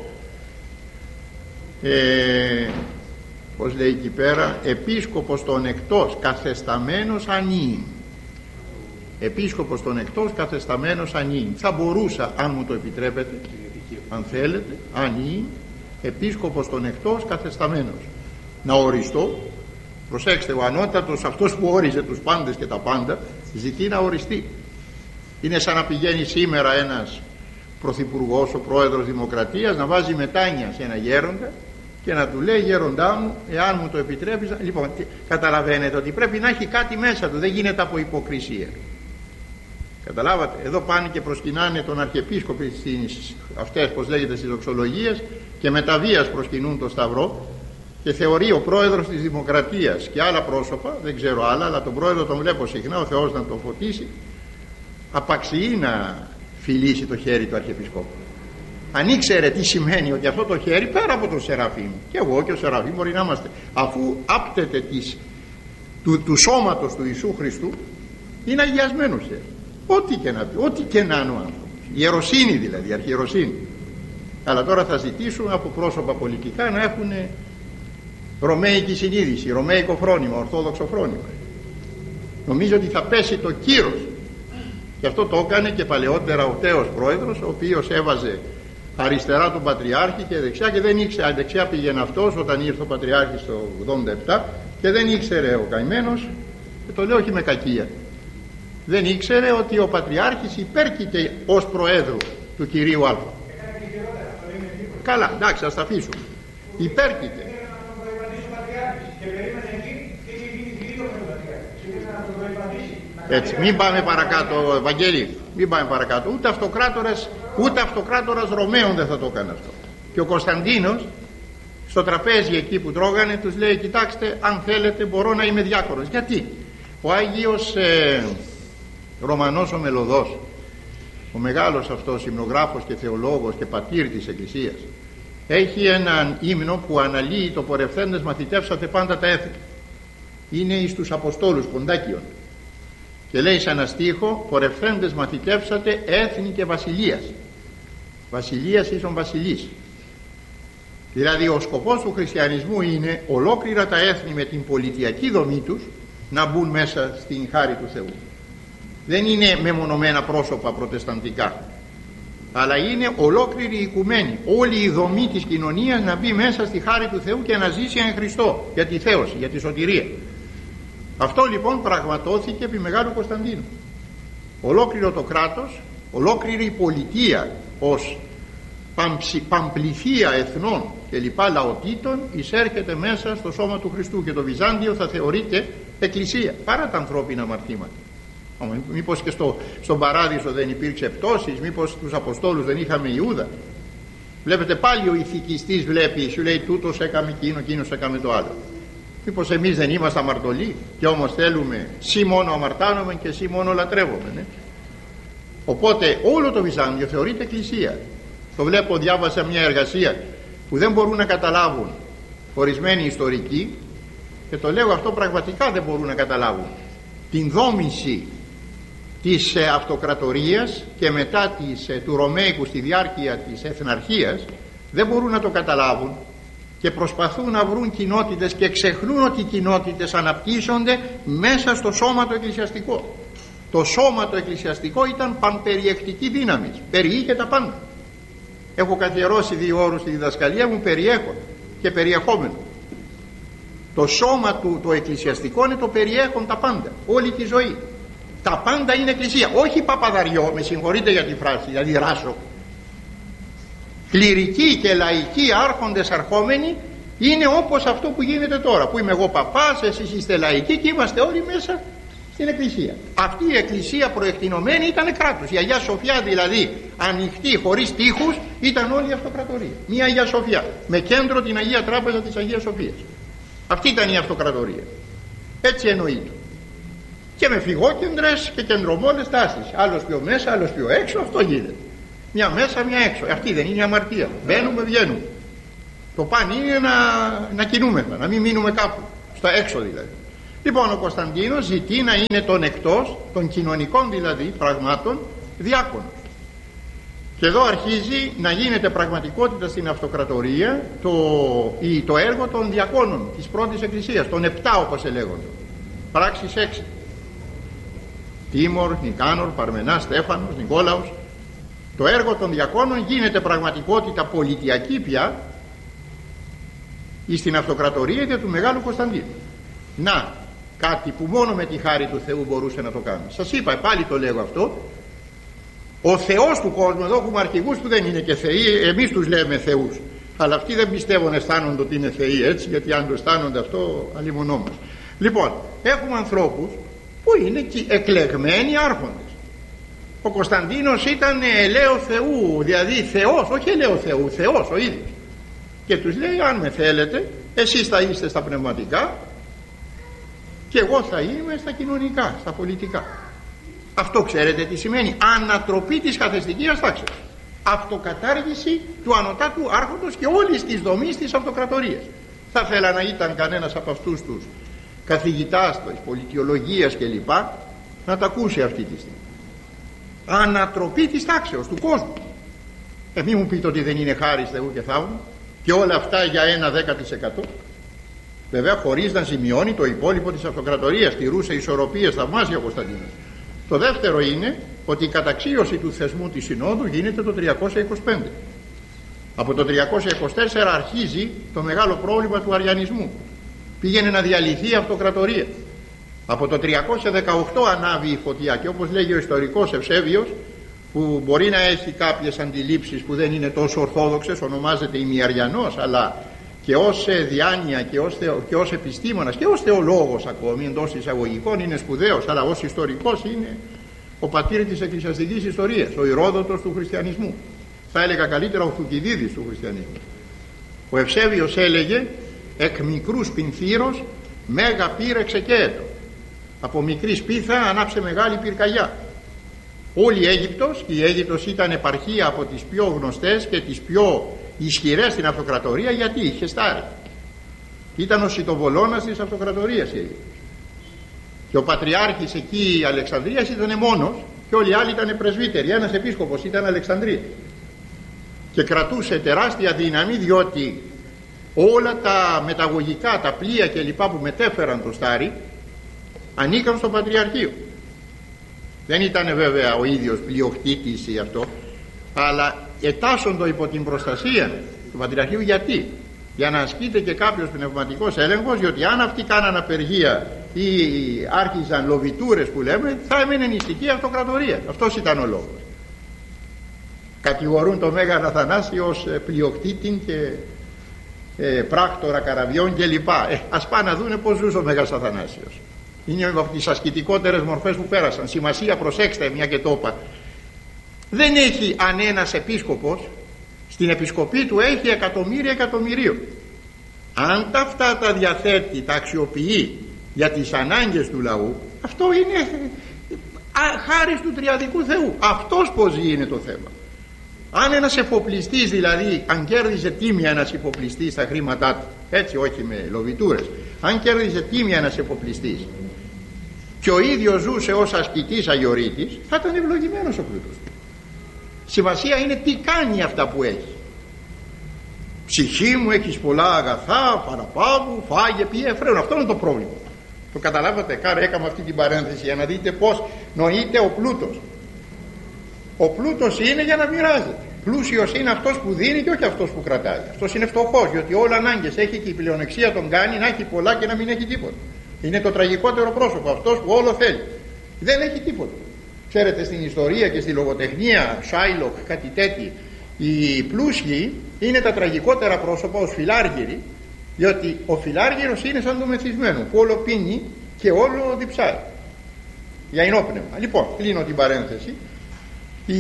ε, πως λέει εκεί πέρα, επίσκοπος των εκτός καθεσταμένος ανήν. Επίσκοπος των εκτός καθεσταμένος ανήν. Θα μπορούσα, αν μου το επιτρέπετε, αν θέλετε, ανήν, επίσκοπος των εκτός καθεσταμένος, να οριστώ. Προσέξτε, ο ανώτατος, αυτός που όριζε τους πάντες και τα πάντα, ζητεί να οριστεί. Είναι σαν να πηγαίνει σήμερα ένας πρωθυπουργός, ο πρόεδρος Δημοκρατίας, να βάζει μετάνια σε ένα γέροντα και να του λέει, γέροντά μου, εάν μου το επιτρέπεις. Λοιπόν, καταλαβαίνετε ότι πρέπει να έχει κάτι μέσα του, δεν γίνεται από υποκρισία. Καταλάβατε, εδώ πάνε και προσκυνάνε τον Αρχιεπίσκοπο στις αυτές, πως λέγεται, στις δοξολογίες, και με τα βίας προσκυνούν το Σταυρό, και θεωρεί ο πρόεδρος της Δημοκρατίας και άλλα πρόσωπα, δεν ξέρω άλλα, αλλά τον πρόεδρο τον βλέπω συχνά, ο Θεός να τον φωτίσει, απαξιεί να φιλήσει το χέρι του Αρχιεπισκόπου. Αν ήξερε τι σημαίνει ότι αυτό το χέρι, πέρα από τον Σεραφείμ, και εγώ και ο Σεραφείμ μπορεί να είμαστε, αφού άπτεται της, του, του σώματος του Ιησού Χριστού, είναι αγιασμένο χέρι. Ό,τι και να πει, ό,τι και να είναι ο άνθρωπος. Ιεροσύνη δηλαδή, αρχιεροσύνη. Αλλά τώρα θα ζητήσουν από πρόσωπα πολιτικά να έχουν ρωμαϊκή συνείδηση, ρωμαϊκό φρόνημα, ορθόδοξο φρόνημα. Νομίζω ότι θα πέσει το κύρος. Και αυτό το έκανε και παλαιότερα ο τέος πρόεδρος, ο οποίος έβαζε αριστερά τον Πατριάρχη και δεξιά, και δεν ήξερε, δεξιά πήγαινε αυτός όταν ήρθε ο Πατριάρχης το ογδόντα επτά, και δεν ήξερε ο καημένος, και το λέω όχι με κακία, δεν ήξερε ότι ο Πατριάρχης υπέρκειται ως Προέδρου του κυρίου Α. Καλά, εντάξει, ας τα αφήσουμε. Υπέρκειται. Έτσι, μην πάμε παρακάτω, Ευαγγέλη, μην πάμε παρακάτω. Ούτε αυτοκράτορας, ούτε αυτοκράτορας Ρωμαίων δεν θα το έκανε αυτό. Και ο Κωνσταντίνος στο τραπέζι εκεί που τρώγανε τους λέει, κοιτάξτε, αν θέλετε μπορώ να είμαι διάκονος. Γιατί? Ο Άγιος ε, Ρωμανός ο Μελωδός, ο μεγάλος αυτός υμνογράφος και θεολόγος και πατήρ της Εκκλησίας, έχει έναν ύμνο που αναλύει το πορευθέντες μαθητεύσατε πάντα τα έθνη. Είναι εις τους Αποστόλους Ποντάκιον. Και λέει σε ένα στίχο, πορευθέντες μαθητεύσατε έθνη και βασιλείας. Βασιλείας ίσον βασιλής. Δηλαδή ο σκοπός του χριστιανισμού είναι ολόκληρα τα έθνη με την πολιτιακή δομή τους να μπουν μέσα στην χάρη του Θεού. Δεν είναι μεμονωμένα πρόσωπα προτεσταντικά, αλλά είναι ολόκληρη η οικουμένη, όλη η δομή της κοινωνίας να μπει μέσα στη χάρη του Θεού και να ζήσει εν Χριστώ για τη θέωση, για τη σωτηρία. Αυτό λοιπόν πραγματώθηκε επί Μεγάλου Κωνσταντίνου. Ολόκληρο το κράτος, ολόκληρη η πολιτεία ως παμπληθεία εθνών και λοιπά λαοτήτων εισέρχεται μέσα στο σώμα του Χριστού, και το Βυζάντιο θα θεωρείται εκκλησία παρά τα ανθρώπινα αμαρτήματα. Μήπως και στο, στον Παράδεισο δεν υπήρξε πτώσεις, μήπως τους Αποστόλους δεν είχαμε Ιούδα? Βλέπετε πάλι ο ηθικιστής βλέπει, σου λέει τούτος έκαμε εκείνο, εκείνος έκαμε το άλλο. Μήπως εμείς δεν είμαστε αμαρτωλοί και όμως θέλουμε σύ μόνο αμαρτάνομαι και σύ μόνο λατρεύομαι, ναι? Οπότε όλο το Βυζάντιο θεωρείται εκκλησία. Το βλέπω, διάβασα μια εργασία που δεν μπορούν να καταλάβουν ορισμένοι ιστορικοί, και το λέω αυτό πραγματικά δεν μπορούν να καταλάβουν την δόμηση της ε, αυτοκρατορίας και μετά της, ε, του Ρωμαϊκού στη διάρκεια της εθναρχίας, δεν μπορούν να το καταλάβουν και προσπαθούν να βρουν κοινότητες και ξεχνούν ότι οι κοινότητες αναπτύσσονται μέσα στο σώμα το εκκλησιαστικό. Το σώμα το εκκλησιαστικό ήταν πανπεριεκτική δύναμη, περιείχε τα πάντα. Έχω καθιερώσει δύο όρους στη διδασκαλία μου, περιέχον και περιεχόμενο. Το σώμα του το εκκλησιαστικό είναι το περιέχον τα πάντα, όλη τη ζωή. Τα πάντα είναι εκκλησία, όχι παπαδαριό, με συγχωρείτε για τη φράση, δηλαδή ράσο. Κληρικοί και λαϊκοί άρχοντες αρχόμενοι είναι όπως αυτό που γίνεται τώρα, που είμαι εγώ παπάς, εσείς είστε λαϊκοί και είμαστε όλοι μέσα στην εκκλησία. Αυτή η εκκλησία προεκτηνωμένη ήταν κράτος. Η Αγία Σοφιά δηλαδή, ανοιχτή χωρίς τείχους, ήταν όλη η αυτοκρατορία. Μια Αγία Σοφιά με κέντρο την Αγία Τράπεζα της Αγίας Σοφίας. Αυτή ήταν η αυτοκρατορία. Έτσι εννοείται. Και με φυγόκεντρες και κεντρομόλες τάσεις. Άλλος πιο μέσα, άλλος πιο έξω, αυτό γίνεται. Μια μέσα, μια έξω. Αυτή δεν είναι αμαρτία? Μπαίνουμε, βγαίνουμε. Το παν είναι να, να κινούμεθα, να μην μείνουμε κάπου, στα έξω δηλαδή. Λοιπόν, ο Κωνσταντίνος ζητεί να είναι τον εκτός, των κοινωνικών δηλαδή πραγμάτων, διάκονος. Και εδώ αρχίζει να γίνεται πραγματικότητα στην αυτοκρατορία το, η, το έργο των διακόνων της πρώτης εκκλησίας, των επτά όπως ελέγονται. Πράξεις έξι. Τίμορ, Νικάνορ, Παρμενάς, Στέφανος, Νικόλαος. Το έργο των διακόνων γίνεται πραγματικότητα πολιτιακή πια στην αυτοκρατορία και του Μεγάλου Κωνσταντίνου. Να, κάτι που μόνο με τη χάρη του Θεού μπορούσε να το κάνει. Σας είπα, πάλι το λέγω αυτό, ο Θεός του κόσμου, εδώ έχουμε αρχηγούς που δεν είναι και θεοί, εμείς τους λέμε θεούς, αλλά αυτοί δεν πιστεύουν, αισθάνονται ότι είναι θεοί, έτσι, γιατί αν το αισθάνονται αυτό αλίμονό μας. Λοιπόν, έχουμε ανθρώπους που είναι εκλεγμένοι άρχοντες. Ο Κωνσταντίνος ήταν ελαίο Θεού, δηλαδή Θεός, όχι ελαίο Θεού, Θεός ο ίδιος, και τους λέει, αν με θέλετε, εσείς θα είστε στα πνευματικά και εγώ θα είμαι στα κοινωνικά, στα πολιτικά. Αυτό ξέρετε τι σημαίνει? Ανατροπή της καθεστικίας τάξης, αυτοκατάργηση του ανωτάτου άρχοντος και όλης της δομής της αυτοκρατορίας. Θα ήθελα να ήταν κανένας από αυτούς τους καθηγητάς της πολιτιολογίας κλπ να τα ακούσει αυτή τη στιγμή. Ανατροπή της τάξεως του κόσμου. Ε, μη μου πείτε ότι δεν είναι χάρις Θεού και θαύμα, και όλα αυτά για ένα δέκα τοις εκατό. Βέβαια χωρίς να ζημιώνει το υπόλοιπο της αυτοκρατορίας, τηρούσε ισορροπίες θαυμάσια ο Κωνσταντίνος. Το δεύτερο είναι ότι η καταξίωση του θεσμού της Συνόδου γίνεται το τριακόσια είκοσι πέντε. Από το τριακόσια είκοσι τέσσερα αρχίζει το μεγάλο πρόβλημα του αριανισμού. Πήγαινε να διαλυθεί η αυτοκρατορία. Από το τριακόσια δεκαοκτώ ανάβει η φωτιά, και όπως λέγει ο ιστορικός Ευσέβιος, που μπορεί να έχει κάποιες αντιλήψεις που δεν είναι τόσο ορθόδοξες, ονομάζεται ημιαριανός, αλλά και ως διάνοια και ως, θεο, και ως επιστήμονας και ως θεολόγος ακόμη, εντός εισαγωγικών είναι σπουδαίος, αλλά ως ιστορικός είναι ο πατήρ της εκκλησιαστικής ιστορίας, ο Ηρόδοτος του χριστιανισμού. Θα έλεγα καλύτερα ο Θουκυδίδης του χριστιανισμού. Ο Ευσέβιος έλεγε, εκ μικρούς πινθύρος μέγα πύρ εξεκέετο. Από μικρή σπίθα ανάψε μεγάλη πυρκαγιά. Όλη η Αίγυπτος, και η Αίγυπτος ήταν επαρχία από τις πιο γνωστές και τις πιο ισχυρές στην αυτοκρατορία, γιατί είχε στάρει. Ήταν ο σιτοβολώνας της αυτοκρατορίας η Αίγυπτος. Και ο πατριάρχης εκεί η Αλεξανδρίας ήταν μόνος και όλοι οι άλλοι ήταν πρεσβύτεροι. Ένας επίσκοπος ήταν Αλεξανδρία. Και κρατούσε τεράστια δύναμη, διότι όλα τα μεταγωγικά, τα πλοία και λοιπά που μετέφεραν το στάρι ανήκαν στο Πατριαρχείο. Δεν ήταν βέβαια ο ίδιος πλειοκτήτης ή αυτό, αλλά ετάσσοντο υπό την προστασία του Πατριαρχείου. Γιατί? Για να ασκείται και κάποιος πνευματικός έλεγχος, διότι αν αυτοί κάναν απεργία ή άρχιζαν λοβιτούρες που λέμε, θα έμενε νηστική αυτοκρατορία. Αυτός ήταν ο λόγος. Κατηγορούν τον Μέγαν Αθανάσιο ως πλειοκτήτη και ε, πράκτορα καραβιών κλπ. Ε, ας πάνε να δούνε πως ζούσε ο Μέγας Αθανάσιος. Είναι από τις ασκητικότερες μορφές που πέρασαν. Σημασία, προσέξτε, μια και το είπα. Δεν έχει αν ένας επίσκοπος, στην επισκοπή του έχει εκατομμύρια εκατομμυρίων. Αν τα αυτά τα διαθέτει, τα αξιοποιεί για τις ανάγκες του λαού, αυτό είναι χάρις του τριαδικού Θεού. Αυτός πως ζει είναι το θέμα. Αν ένας εφοπλιστής, δηλαδή αν κέρδιζε τίμια ένας εφοπλιστής στα χρήματά του, έτσι όχι με λοβιτούρες, αν κέρδιζε τίμια ένας εφοπλιστής και ο ίδιος ζούσε ως ασκητής αγιορείτης, θα ήταν ευλογημένος ο πλούτος του. Σημασία είναι τι κάνει αυτά που έχει. Ψυχή μου, έχεις πολλά αγαθά, παραπάγου, φάγε, πιέ, φρέον. Αυτό είναι το πρόβλημα. Το καταλάβατε? Κάρα έκανα αυτή την παρένθεση για να δείτε πως νοείται ο πλούτος. Ο πλούτος είναι για να μοιράζεται. Πλούσιος είναι αυτός που δίνει και όχι αυτός που κρατάει. Αυτός είναι φτωχός, διότι όλα ανάγκες έχει και η πλεονεξία τον κάνει να έχει πολλά και να μην έχει τίποτα. Είναι το τραγικότερο πρόσωπο, αυτός που όλο θέλει. Δεν έχει τίποτα. Ξέρετε, στην ιστορία και στη λογοτεχνία, Σάιλοκ, κάτι τέτοιο, οι πλούσιοι είναι τα τραγικότερα πρόσωπα ως φιλάργυροι, διότι ο φιλάργυρος είναι σαν το μεθυσμένο που όλο πίνει και όλο διψάει για ενόπνευμα. Λοιπόν, κλείνω την παρένθεση. Η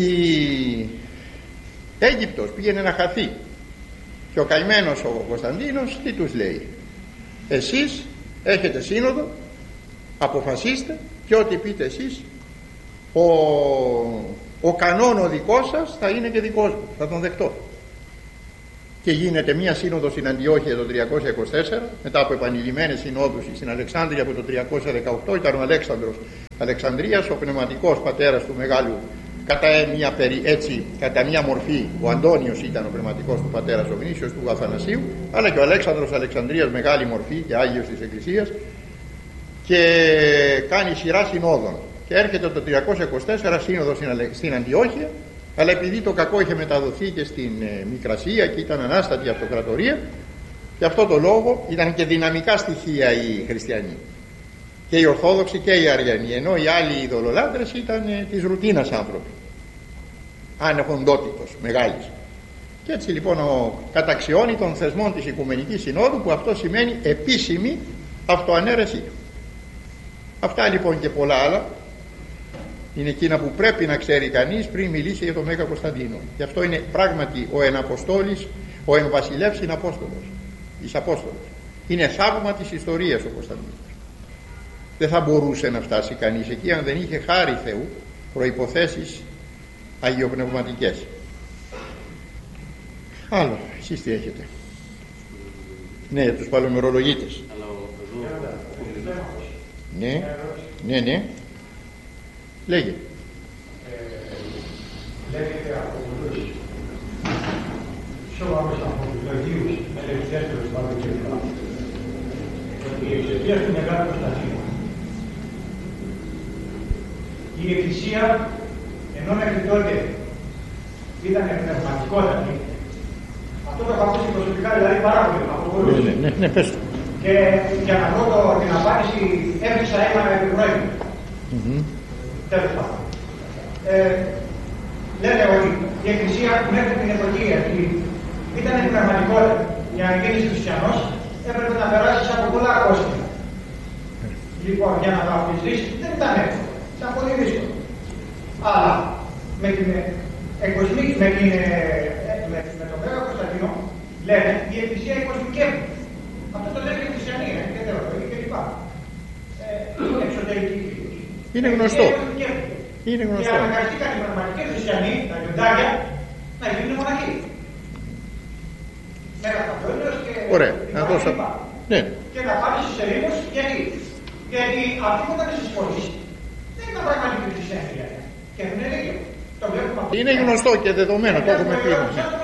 Αίγυπτος πήγαινε να χαθεί και ο καημένος ο Κωνσταντίνος τι τους λέει? Εσείς έχετε σύνοδο, αποφασίστε και ό,τι πείτε εσείς, ο, ο κανόν ο δικός σας θα είναι και δικός μου, θα τον δεχτώ. και γίνεται μία σύνοδο στην Αντιόχεια το τριακόσια είκοσι τέσσερα, μετά από επανειλημμένες συνόδους στην Αλεξάνδρεια από το τριακόσια δεκαοκτώ. Ήταν ο Αλέξανδρος Αλεξανδρίας, ο πνευματικός πατέρας του μεγάλου, κατά μία, περι, έτσι, κατά μία μορφή. Ο Αντώνιος ήταν ο πνευματικός του πατέρας, ο γνήσιος του Αθανασίου, αλλά και ο Αλέξανδρος Αλεξανδρίας, μεγάλη μορφή και Άγιος της Εκκλησίας, και κάνει σειρά συνόδων. Και έρχεται το τριακόσια είκοσι τέσσερα σύνοδο στην Αντιόχεια, αλλά επειδή το κακό είχε μεταδοθεί και στην ε, Μικρασία και ήταν ανάστατη αυτοκρατορία, και αυτό το λόγο ήταν και δυναμικά στοιχεία οι χριστιανοί, και οι Ορθόδοξοι και οι Αριανοί, ενώ οι άλλοι ειδωλολάτρες ήταν ε, της ρουτίνας άνθρωποι, ανεχοντότητος μεγάλης. Και έτσι λοιπόν ο καταξιώνει των θεσμών της Οικουμενικής Συνόδου, που αυτό σημαίνει επίσημη αυτοανέρεσή του. Αυτά λοιπόν και πολλά άλλα είναι εκείνα που πρέπει να ξέρει κανείς πριν μιλήσει για τον Μέγα Κωνσταντίνο. Και αυτό είναι πράγματι ο εναποστόλης, ο εμβασιλεύς είναι Απόστολος, εις Απόστολος. Είναι θαύμα της ιστορίας ο Κωνσταντίνος. Δεν θα μπορούσε να φτάσει κανείς εκεί αν δεν είχε χάρη Θεού, προϋποθέσεις αγιοπνευματικές. Άλλο, εσείς τι έχετε? Ναι, τους παλαιομερολογίτες. Ναι, ναι, ναι. Λέγε. Ε, λέγεται από πολλούς σοβαρούς αμφιολογίους, ελευθέρους πάντων και λοιπά, ότι εξαιτίας του Μεγάλου Κωνσταντίνου η Εκκλησία, ενώ μέχρι τότε ήταν πνευματικότατη, αυτό το έχω ακούσει προσωπικά δηλαδή πάρα πολύ από πολλούς. Ναι, ναι, ναι, πες το. Και για να βρω την απάντηση έβρισα ένα επιπρόεδρο. Mm-hmm. Τέλος πάντων. Ε, λένε ότι η Εκκλησία μέχρι την εποχή αυτή ήταν πνευματικότητα. Για να γίνεις χριστιανός έπρεπε να περάσεις από πολλά κόστη. Λοιπόν, για να βαπτιστείς δεν ήταν εύκολο. Ήταν πολύ δύσκολο. Αλλά με την εκοσμή, με, την, με, με τον Μέγα Κωνσταντίνο λένε η Εκκλησία εκοσμικεύει. Αυτό το λένε και οι χριστιανοί, ε, και θεολογοί και λοιπά. Ε, εξωτερική. Είναι γνωστό. Είναι γνωστό. Και αναγκαστήκαν οι πραγματικοί χριστιανοί, τα λιοντάρια, να γίνουν μοναχοί. Μέγα Κωνσταντίνος και ωραία, να δώσω. Ναι. Και να πάνε στις ερήμους, γιατί. Γιατί αυτοί που ήταν στις πόλεις δεν ήταν πραγματικοί χριστιανοί. Και έχουν δίκιο. Το βλέπουμε αυτό. Είναι γνωστό και δεδομένο, το έχουμε πει.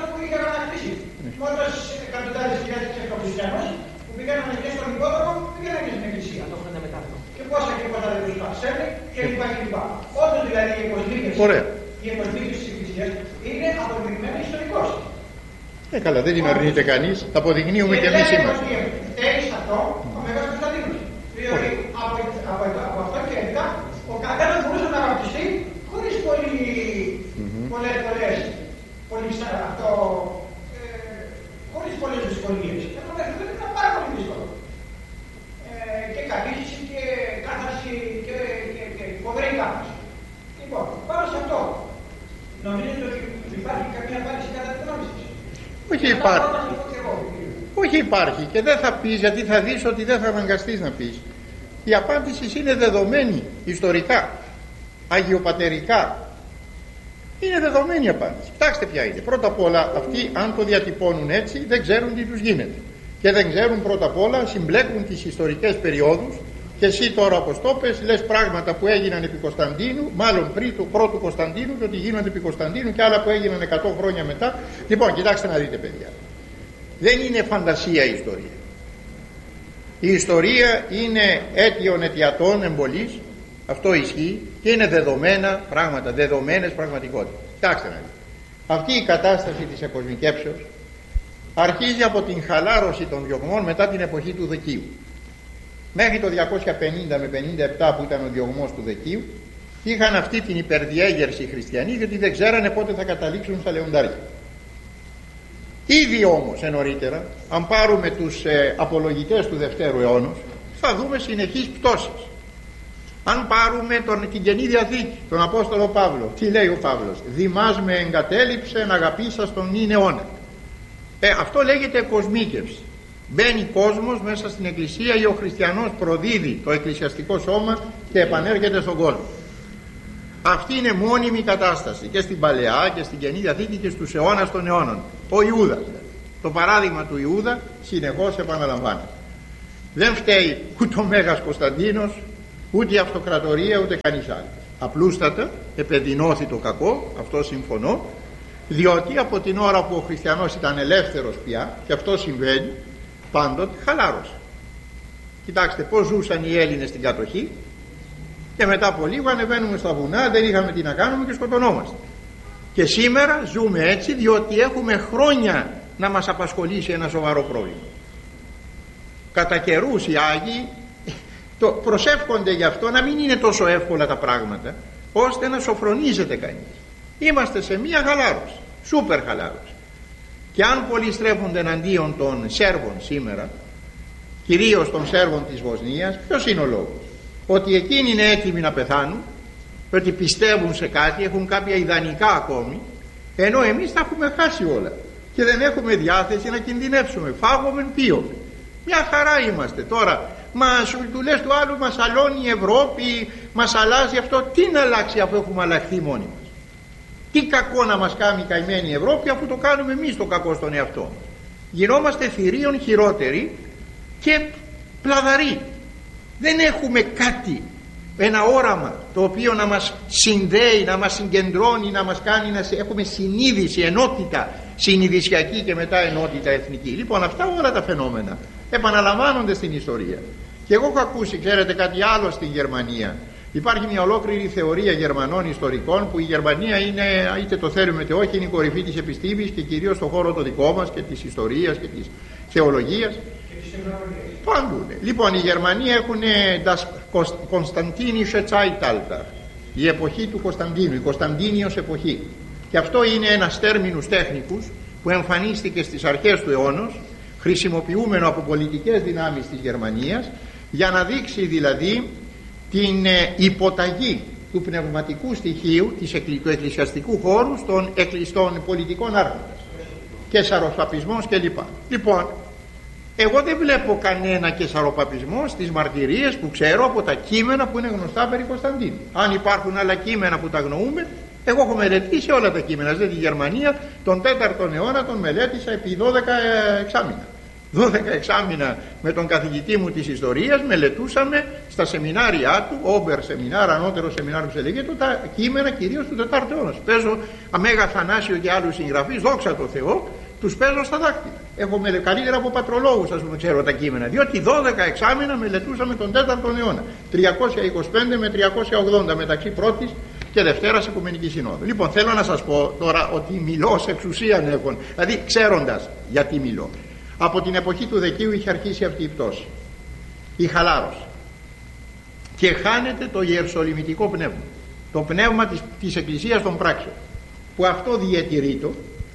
Μόλις εκατοντάδες χιλιάδες χριστιανούς που πήγαιναν και στον υπόδρομο, πήγαιναν και στην Εκκλησία. Και πόσα και πόσα δεν τους παξέλνει και λοιπά και λοιπά. Όντως δηλαδή οι εκοσμίκες, οι εκοσμίκες της Εκκλησίας είναι αποδεικμένοι ιστορικώς. Ε, καλά, δεν την αρνείται κανείς, τα αποδεικνύουμε και εμείς σήμερα. Θέλει αυτό ο Μέγας Κωνσταντίνος. Δηλαδή από, από, από αυτό και έπειτα ο καθένας μπορούσε να βαπτιστεί χωρίς πολύ, mm-hmm. πολλές, πολλές, πολύ, αυτό, ε, χωρίς πολλές δυσκολίες. Αυτό μέχρι τότε ήταν πάρα πολύ δύσκολο. Ε, και κατήχηση και κάθαρση και, και, και φοβερή κάθαρση. Λοιπόν, πάνω σε αυτό, νομίζετε ότι υπάρχει καμία απάντηση κατά την γνώμη σας? Όχι υπάρχει. Όχι υπάρχει και δεν θα πεις, γιατί θα δεις ότι δεν θα αναγκαστείς να πεις. Η απάντηση είναι δεδομένη ιστορικά, αγιοπατερικά. Είναι δεδομένη η απάντηση. Κοιτάξτε ποια είναι. Πρώτα απ' όλα αυτοί αν το διατυπώνουν έτσι δεν ξέρουν τι τους γίνεται. Και δεν ξέρουν πρώτα απ' όλα, συμπλέκουν τις ιστορικές περιόδους. Και εσύ τώρα όπως το πες λες πράγματα που έγιναν επί Κωνσταντίνου, μάλλον πριν του πρώτου Κωνσταντίνου, και ότι γίνονται επί Κωνσταντίνου και άλλα που έγιναν εκατό χρόνια μετά. Λοιπόν, κοιτάξτε να δείτε παιδιά. Δεν είναι φαντασία η ιστορία. Η ιστορία είναι αίτιον αιτιατών εμπολής, αυτό ισχύει και είναι δεδομένα πράγματα, δεδομένες πραγματικότητες. Κοιτάξτε να δείτε. Αυτή η κατάσταση της εκοσμικεύσεως αρχίζει από την χαλάρωση των διωγμών μετά την εποχή του Δεκίου. Μέχρι το διακόσια πενήντα με πενήντα επτά που ήταν ο διωγμός του Δεκίου, είχαν αυτή την υπερδιέγερση οι χριστιανοί, γιατί δεν ξέρανε πότε θα καταλήξουν στα λεοντάρια. Ήδη όμως νωρίτερα, αν πάρουμε τους ε, απολογητές του Δευτέρου αιώνα, θα δούμε συνεχείς πτώσεις. Αν πάρουμε τον, την Καινή Διαθήκη, τον Απόστολο Παύλο, τι λέει ο Παύλος? Δημάς με εγκατέλειψε να αγαπήσας τον νυν αιώνα. Ε, αυτό λέγεται κοσμίκευση. Μπαίνει κόσμος μέσα στην Εκκλησία ή ο χριστιανός προδίδει το εκκλησιαστικό σώμα και επανέρχεται στον κόσμο. Αυτή είναι μόνιμη κατάσταση και στην Παλαιά και στην Καινή Διαθήκη και στους αιώνας των αιώνων. Ο Ιούδας. Το παράδειγμα του Ιούδα συνεχώς επαναλαμβάνεται. Δεν φταίει ούτε ο Μέγας Κωνσταντίνος, ούτε η αυτοκρατορία, ούτε κανείς άλλος. Απλούστατα επεδεινώθη το κακό, αυτό συμφωνώ, διότι από την ώρα που ο χριστιανός ήταν ελεύθερος πια, και αυτό συμβαίνει πάντοτε, χαλάρωσε. Κοιτάξτε πώς ζούσαν οι Έλληνες στην κατοχή, και μετά από λίγο ανεβαίνουμε στα βουνά, δεν είχαμε τι να κάνουμε και σκοτωνόμαστε. Και σήμερα ζούμε έτσι διότι έχουμε χρόνια να μας απασχολήσει ένα σοβαρό πρόβλημα. Κατά καιρούς οι Άγιοι το προσεύχονται γι' αυτό να μην είναι τόσο εύκολα τα πράγματα, ώστε να σοφρονίζεται κανείς. Είμαστε σε μία χαλάρωση, σούπερ χαλάρωση. Και αν πολλοί στρέφονται εναντίον των Σέρβων σήμερα, κυρίως των Σέρβων της Βοσνίας, ποιος είναι ο λόγος? Ότι εκείνοι είναι έτοιμοι να πεθάνουν, ότι πιστεύουν σε κάτι, έχουν κάποια ιδανικά ακόμη, ενώ εμείς τα έχουμε χάσει όλα και δεν έχουμε διάθεση να κινδυνεύσουμε. Φάγομεν πίωμεν. Μια χαρά είμαστε τώρα. Μα σου του λες του άλλου, μας αλώνει η Ευρώπη, μας αλλάζει αυτό. Τι να αλλάξει αφού έχουμε αλλάχθει μόνοι μας? Τι κακό να μας κάνει καημένη η Ευρώπη, αφού το κάνουμε εμείς το κακό στον εαυτό μας? Γινόμαστε θηρίων χειρότεροι και πλαδαροί. Δεν έχουμε κάτι, ένα όραμα το οποίο να μας συνδέει, να μας συγκεντρώνει, να μας κάνει να έχουμε συνείδηση, ενότητα συνειδησιακή και μετά ενότητα εθνική. Λοιπόν, αυτά όλα τα φαινόμενα επαναλαμβάνονται στην ιστορία. Και εγώ έχω ακούσει, ξέρετε, κάτι άλλο στην Γερμανία. Υπάρχει μια ολόκληρη θεωρία Γερμανών ιστορικών που η Γερμανία είναι, είτε το θέλουμε είτε όχι, είναι η κορυφή της επιστήμης και κυρίως στον χώρο το δικό μας και της ιστορίας και της θεολογίας. Παντού. Λοιπόν, οι Γερμανοί έχουν das Konstantinische Zeitalter, η εποχή του Κωνσταντίνου, η Κωνσταντίνιος εποχή. Και αυτό είναι ένας τέρμινους τέχνικους που εμφανίστηκε στις αρχές του αιώνος, χρησιμοποιούμενο από πολιτικές δυνάμεις της Γερμανίας, για να δείξει δηλαδή την υποταγή του πνευματικού στοιχείου του εκκλησιαστικού χώρου στον, στον πολιτικών άρχοντας και σαροπαπισμός κλπ. Λοιπόν, εγώ δεν βλέπω κανένα και σαροπαπισμό στις μαρτυρίες που ξέρω από τα κείμενα που είναι γνωστά περί Κωνσταντίνου. Αν υπάρχουν άλλα κείμενα που τα αγνοούμε, εγώ έχω μελετήσει όλα τα κείμενα. Δηλαδή τη Γερμανία τον τέταρτο αιώνα τον μελέτησα επί δώδεκα εξάμηνα. δώδεκα εξάμηνα με τον καθηγητή μου της ιστορίας μελετούσαμε στα σεμινάρια του, όμπερ σεμινάρ, ανώτερο σεμινάριο που σε λέγεται, τα κείμενα κυρίως του τετάρτου αιώνα. Παίζω Αμέγα Θανάσιο και άλλους συγγραφείς, δόξα τω Θεώ, τους παίζω στα δάκτυλα. Έχω με, καλύτερα από πατρολόγους, ας πούμε, ξέρω τα κείμενα, διότι δώδεκα εξάμηνα μελετούσαμε τον τέταρτο αιώνα, τριακόσια είκοσι πέντε με τριακόσια ογδόντα, μεταξύ πρώτης και Δευτέρας Οικουμενική Συνόδου. Λοιπόν, θέλω να σας πω τώρα ότι μιλώ σε εξουσίαν έχουν, δηλαδή ξέροντας γιατί μιλώ. Από την εποχή του Δεκίου είχε αρχίσει αυτή η πτώση, η χαλάρωση, και χάνεται το ιεροσολυμητικό πνεύμα, το πνεύμα της, της Εκκλησίας των πράξεων, που αυτό διατηρείτο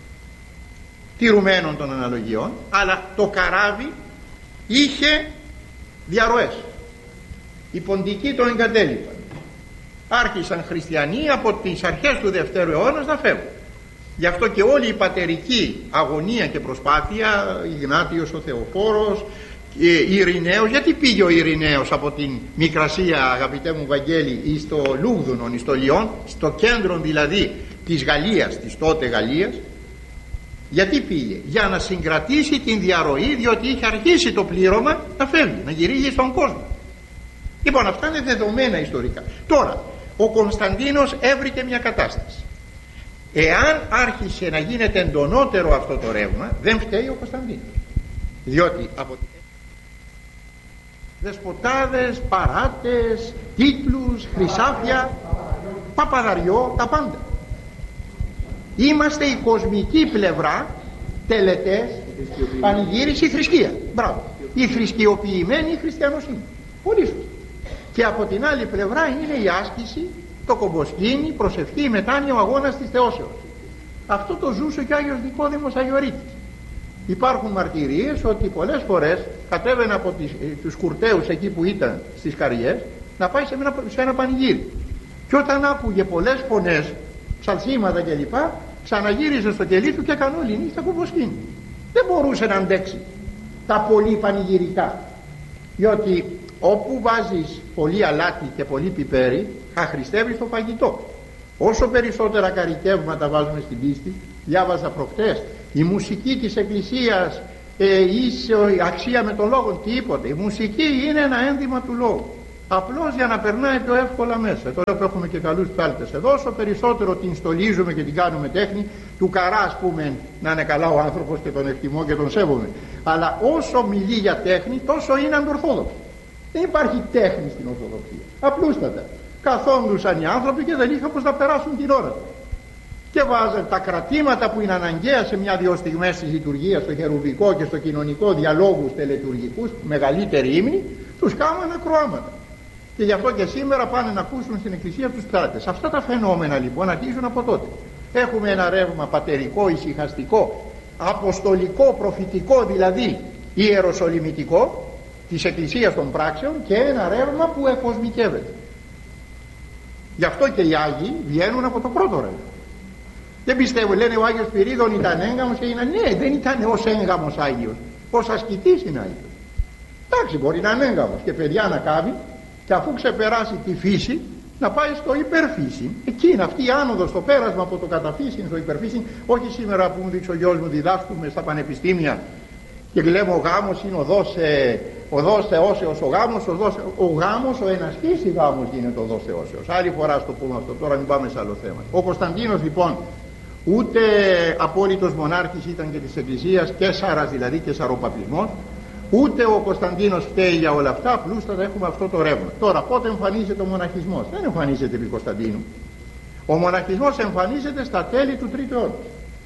τηρουμένων των αναλογιών, αλλά το καράβι είχε διαρροές. Οι ποντικοί το εγκατέλειπαν. Άρχισαν χριστιανοί από τις αρχές του Δευτέρου αιώνα να φεύγουν. Γι' αυτό και όλη η πατερική αγωνία και προσπάθεια, Ιγνάτιος ο Θεοφόρος, Ειρηναίος, γιατί πήγε ο Ειρηναίος από την Μικρασία, αγαπητέ μου Βαγγέλη, ή στο Λούγδουνον, ή στο Λιόν, στο κέντρο δηλαδή της Γαλλίας, της τότε Γαλλίας? Γιατί πήγε? Για να συγκρατήσει την διαρροή, διότι είχε αρχίσει το πλήρωμα να φεύγει, να γυρίζει στον κόσμο. Λοιπόν, αυτά είναι δεδομένα ιστορικά. Τώρα, ο Κωνσταντίνος έβρικε μια κατάσταση. Εάν άρχισε να γίνεται εντονότερο αυτό το ρεύμα, δεν φταίει ο Κωνσταντίνος, διότι από δεσποτάδες, παράτες, τίτλους, χρυσάφια, παπαδαριό, τα πάντα. Είμαστε η κοσμική πλευρά, τελετές, πανηγύριση, θρησκεία. Μπράβο. Η θρησκειοποιημένη χριστιανοσύνη. Πολύ σωστή. Και από την άλλη πλευρά είναι η άσκηση, το κομποσκήνη, η προσευχή, η μετάνοια, ο αγώνας της θεώσεως. Αυτό το ζούσε και ο Άγιος Νικόδημος Αγιορείτης. Υπάρχουν μαρτυρίες ότι πολλές φορές κατέβαινε από τις, τους κουρτέους εκεί που ήταν στις Καριές να πάει σε ένα, σε ένα πανηγύρι. Και όταν άκουγε πολλές φωνές, ψαλσίματα κλπ, ξαναγύριζε στο κελί του και έκανε όλη νύχτα κομποσκήνη. Δεν μπορούσε να αντέξει τα πολύ πανηγυρικά, διότι όπου βάζεις πολύ αλάτι και πολύ πιπέρι, αχρηστεύεις το φαγητό. Όσο περισσότερα καρικεύματα βάζουμε στην πίστη, διάβαζα προχτές η μουσική της Εκκλησίας ε, ίσο αξία με τον λόγο, τίποτε. Η μουσική είναι ένα ένδυμα του λόγου, απλώς για να περνάει πιο εύκολα μέσα. Τώρα που έχουμε και καλούς ψάλτες εδώ, όσο περισσότερο την στολίζουμε και την κάνουμε τέχνη, του καρά ας πούμε να είναι καλά ο άνθρωπος και τον εκτιμώ και τον σέβομαι, αλλά όσο μιλεί για τέχνη τόσο είναι αντορθόδοξο. Δεν υπάρχει τέχνη στην Ορθοδοξία, απλούστατα καθόντουσαν οι άνθρωποι και δεν είχαν πως να περάσουν την ώρα τους και βάζαν τα κρατήματα που είναι αναγκαία σε μια δύο στιγμές της λειτουργίας, στο χερουβικό και στο κοινωνικό, διαλόγους τελετουργικούς, μεγαλύτερη ύμνη, τους κάνουν ακροάματα. Και γι' αυτό και σήμερα πάνε να ακούσουν στην Εκκλησία τους στράτες. Αυτά τα φαινόμενα λοιπόν αρχίζουν από τότε. Έχουμε ένα ρεύμα πατερικό, ησυχαστικό, αποστολικό, προφητικό, δηλαδή ιεροσολυμητικό της Εκκλησίας των πράξεων, και ένα ρεύμα που εκοσμικεύεται. Γι' αυτό και οι Άγιοι βγαίνουν από το πρώτο ρεύμα. Δεν πιστεύω, λένε ο Άγιος Πυρίδων ήταν έγκαμος και είναι, ναι, δεν ήταν ως έγκαμος Άγιος, ως ασκητής είναι Άγιος. Εντάξει, μπορεί να είναι έγκαμος και παιδιά να κάνει, και αφού ξεπεράσει τη φύση να πάει στο υπερφύση. Εκεί είναι αυτή η άνοδος, το πέρασμα από το καταφύσιν στο υπερφύσιν. Όχι σήμερα που μου δείξει ο γιος μου, διδάσκουμε στα πανεπιστήμια και λέμε ο γάμος είναι οδός, ε, οδός θεώσεως, ο γάμος, οδός, ο γάμος, ο ενασχής η γάμος γίνεται οδός θεώσεως. Άλλη φορά στο πούμε αυτό, τώρα μην πάμε σε άλλο θέμα. Ο Κωνσταντίνος λοιπόν ούτε απόλυτος μονάρχης ήταν και της Εκκλησίας, και σάρας δηλαδή, και σαροπαπισμός, ούτε ο Κωνσταντίνος φταίει για όλα αυτά, απλούστατα έχουμε αυτό το ρεύμα. Τώρα πότε εμφανίζεται ο μοναχισμός? Δεν εμφανίζεται επί Κωνσταντίνου. Ο μοναχισμός εμφανίζεται στα τέλη του τρίτου αιώνα.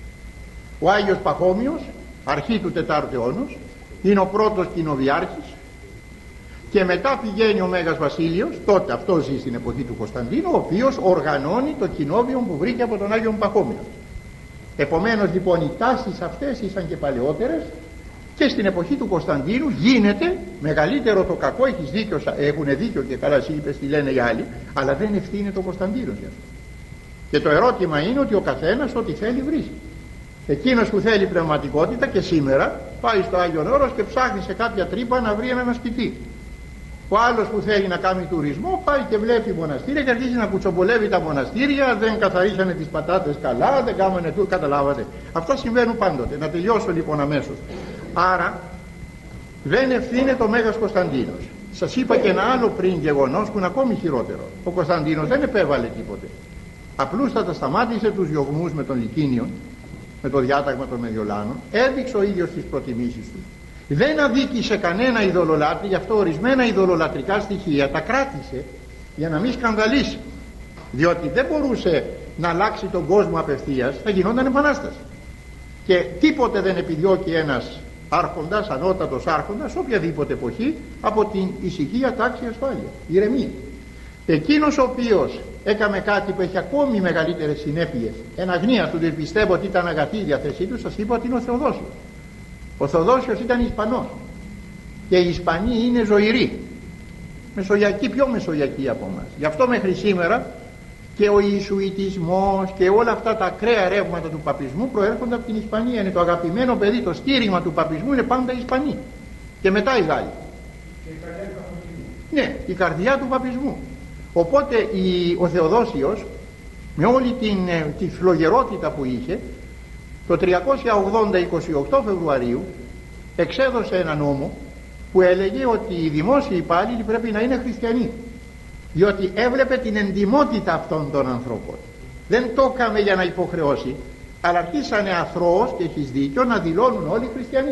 Ο Άγιος Παχώμιος, αρχή του τετάρτου αιώνα, είναι ο πρώτος κοινοβιάρχης, και μετά πηγαίνει ο Μέγας Βασίλειος, τότε αυτό ζει στην εποχή του Κωνσταντίνου, ο οποίος οργανώνει το κοινόβιο που βρήκε από τον Άγιο Παχώμιο. Επομένως λοιπόν οι τάσεις αυτές ήσαν και παλαιότερες, και στην εποχή του Κωνσταντίνου γίνεται μεγαλύτερο το κακό. Έχεις δίκιο, έχουν δίκιο και καλά εσύ είπες τι λένε οι άλλοι, αλλά δεν ευθύνεται ο Κωνσταντίνος για αυτό. Και το ερώτημα είναι ότι ο καθένας ό,τι θέλει βρίσκει. Εκείνος που θέλει πνευματικότητα και σήμερα πάει στο Άγιον Όρος και ψάχνει σε κάποια τρύπα να βρει έναν ασκητή. Ο άλλος που θέλει να κάνει τουρισμό πάει και βλέπει μοναστήρια και αρχίζει να κουτσομπολεύει τα μοναστήρια, δεν καθαρίσανε τις πατάτες καλά, δεν κάμανε τουρ, καταλάβατε. Αυτά συμβαίνουν πάντοτε. Να τελειώσω λοιπόν αμέσως. Άρα δεν ευθύνεται ο Μέγας Κωνσταντίνος. Σας είπα και ένα άλλο πριν γεγονός που είναι ακόμη χειρότερο. Ο Κωνσταντίνος δεν επέβαλε τίποτε. Απλούστατα σταμάτησε τους διωγμούς με τον Λυκίνιο, με το διάταγμα των Μεδιολάνων, έδειξε ο ίδιος τις προτιμήσεις του. Δεν αδίκησε κανένα ειδωλολάτρη, γι' αυτό ορισμένα ειδωλολατρικά στοιχεία τα κράτησε για να μην σκανδαλίσει. Διότι δεν μπορούσε να αλλάξει τον κόσμο απευθείας, θα γινόταν επανάσταση. Και τίποτε δεν επιδιώκει ένας άρχοντας, ανώτατος άρχοντας, οποιαδήποτε εποχή, από την ησυχία, τάξη, ασφάλεια, ηρεμία. Εκείνος ο οποίος έκαμε κάτι που έχει ακόμη μεγαλύτερες συνέπειες, εν αγνία του, δεν πιστεύω ότι ήταν αγαθή η διαθέσή του, σας είπα ότι είναι ο Θεοδόσιος. Ο Θεοδόσιος ήταν Ισπανός και οι Ισπανοί είναι ζωηροί, μεσογειακοί, πιο μεσογειακοί από εμάς. Γι' αυτό μέχρι σήμερα και ο Ιησουητισμός και όλα αυτά τα ακραία ρεύματα του παπισμού προέρχονται από την Ισπανία. Είναι το αγαπημένο παιδί, το στήριγμα του παπισμού είναι πάντα οι Ισπανοί και μετά οι Γάλλοι. Ναι, η καρδιά του παπισμού. Οπότε η, ο Θεοδόσιος με όλη την, τη φλογερότητα που είχε, το τριακόσια ογδόντα είκοσι οκτώ Φεβρουαρίου εξέδωσε ένα νόμο που έλεγε ότι οι δημόσιοι υπάλληλοι πρέπει να είναι χριστιανοί, διότι έβλεπε την εντιμότητα αυτών των ανθρώπων. Δεν το έκαμε για να υποχρεώσει, αλλά αρχίσανε αθρώος, και έχεις δίκιο, να δηλώνουν όλοι χριστιανοί.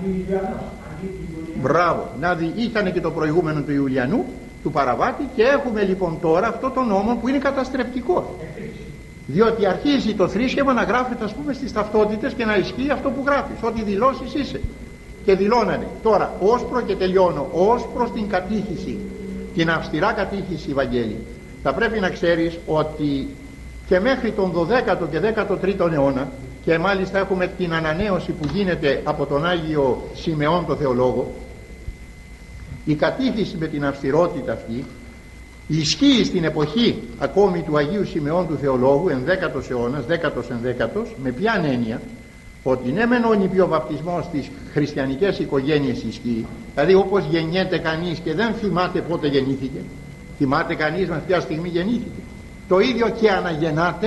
Μπράβο, να δει, ήταν και το προηγούμενο του Ιουλιανού, του Παραβάτη, και έχουμε λοιπόν τώρα αυτό το νόμο που είναι καταστρεπτικό. Διότι αρχίζει το θρήσκευμα να γράφεται, ας πούμε, στις ταυτότητες και να ισχύει αυτό που γράφεις, ότι δηλώσεις είσαι. Και δηλώνανε. Τώρα, ως προ, και τελειώνω, ως προς την κατήχηση, την αυστηρά κατήχηση, Βαγγέλη, θα πρέπει να ξέρεις ότι και μέχρι τον δωδέκατο και δέκατο τρίτο αιώνα, και μάλιστα έχουμε την ανανέωση που γίνεται από τον Άγιο Σιμεών το Θεολόγο, η κατήχηση με την αυστηρότητα αυτή ισχύει στην εποχή ακόμη του Αγίου Σιμεών του Θεολόγου, ενδέκατος αιώνας, δέκατος ενδέκατος, με ποια έννοια? Ότι ναι μεν ο νηπιοβαπτισμός στις χριστιανικές οικογένειες ισχύει, δηλαδή όπως γεννιέται κανείς και δεν θυμάται πότε γεννήθηκε, θυμάται κανείς με ποια στιγμή γεννήθηκε, το ίδιο και αναγεννάται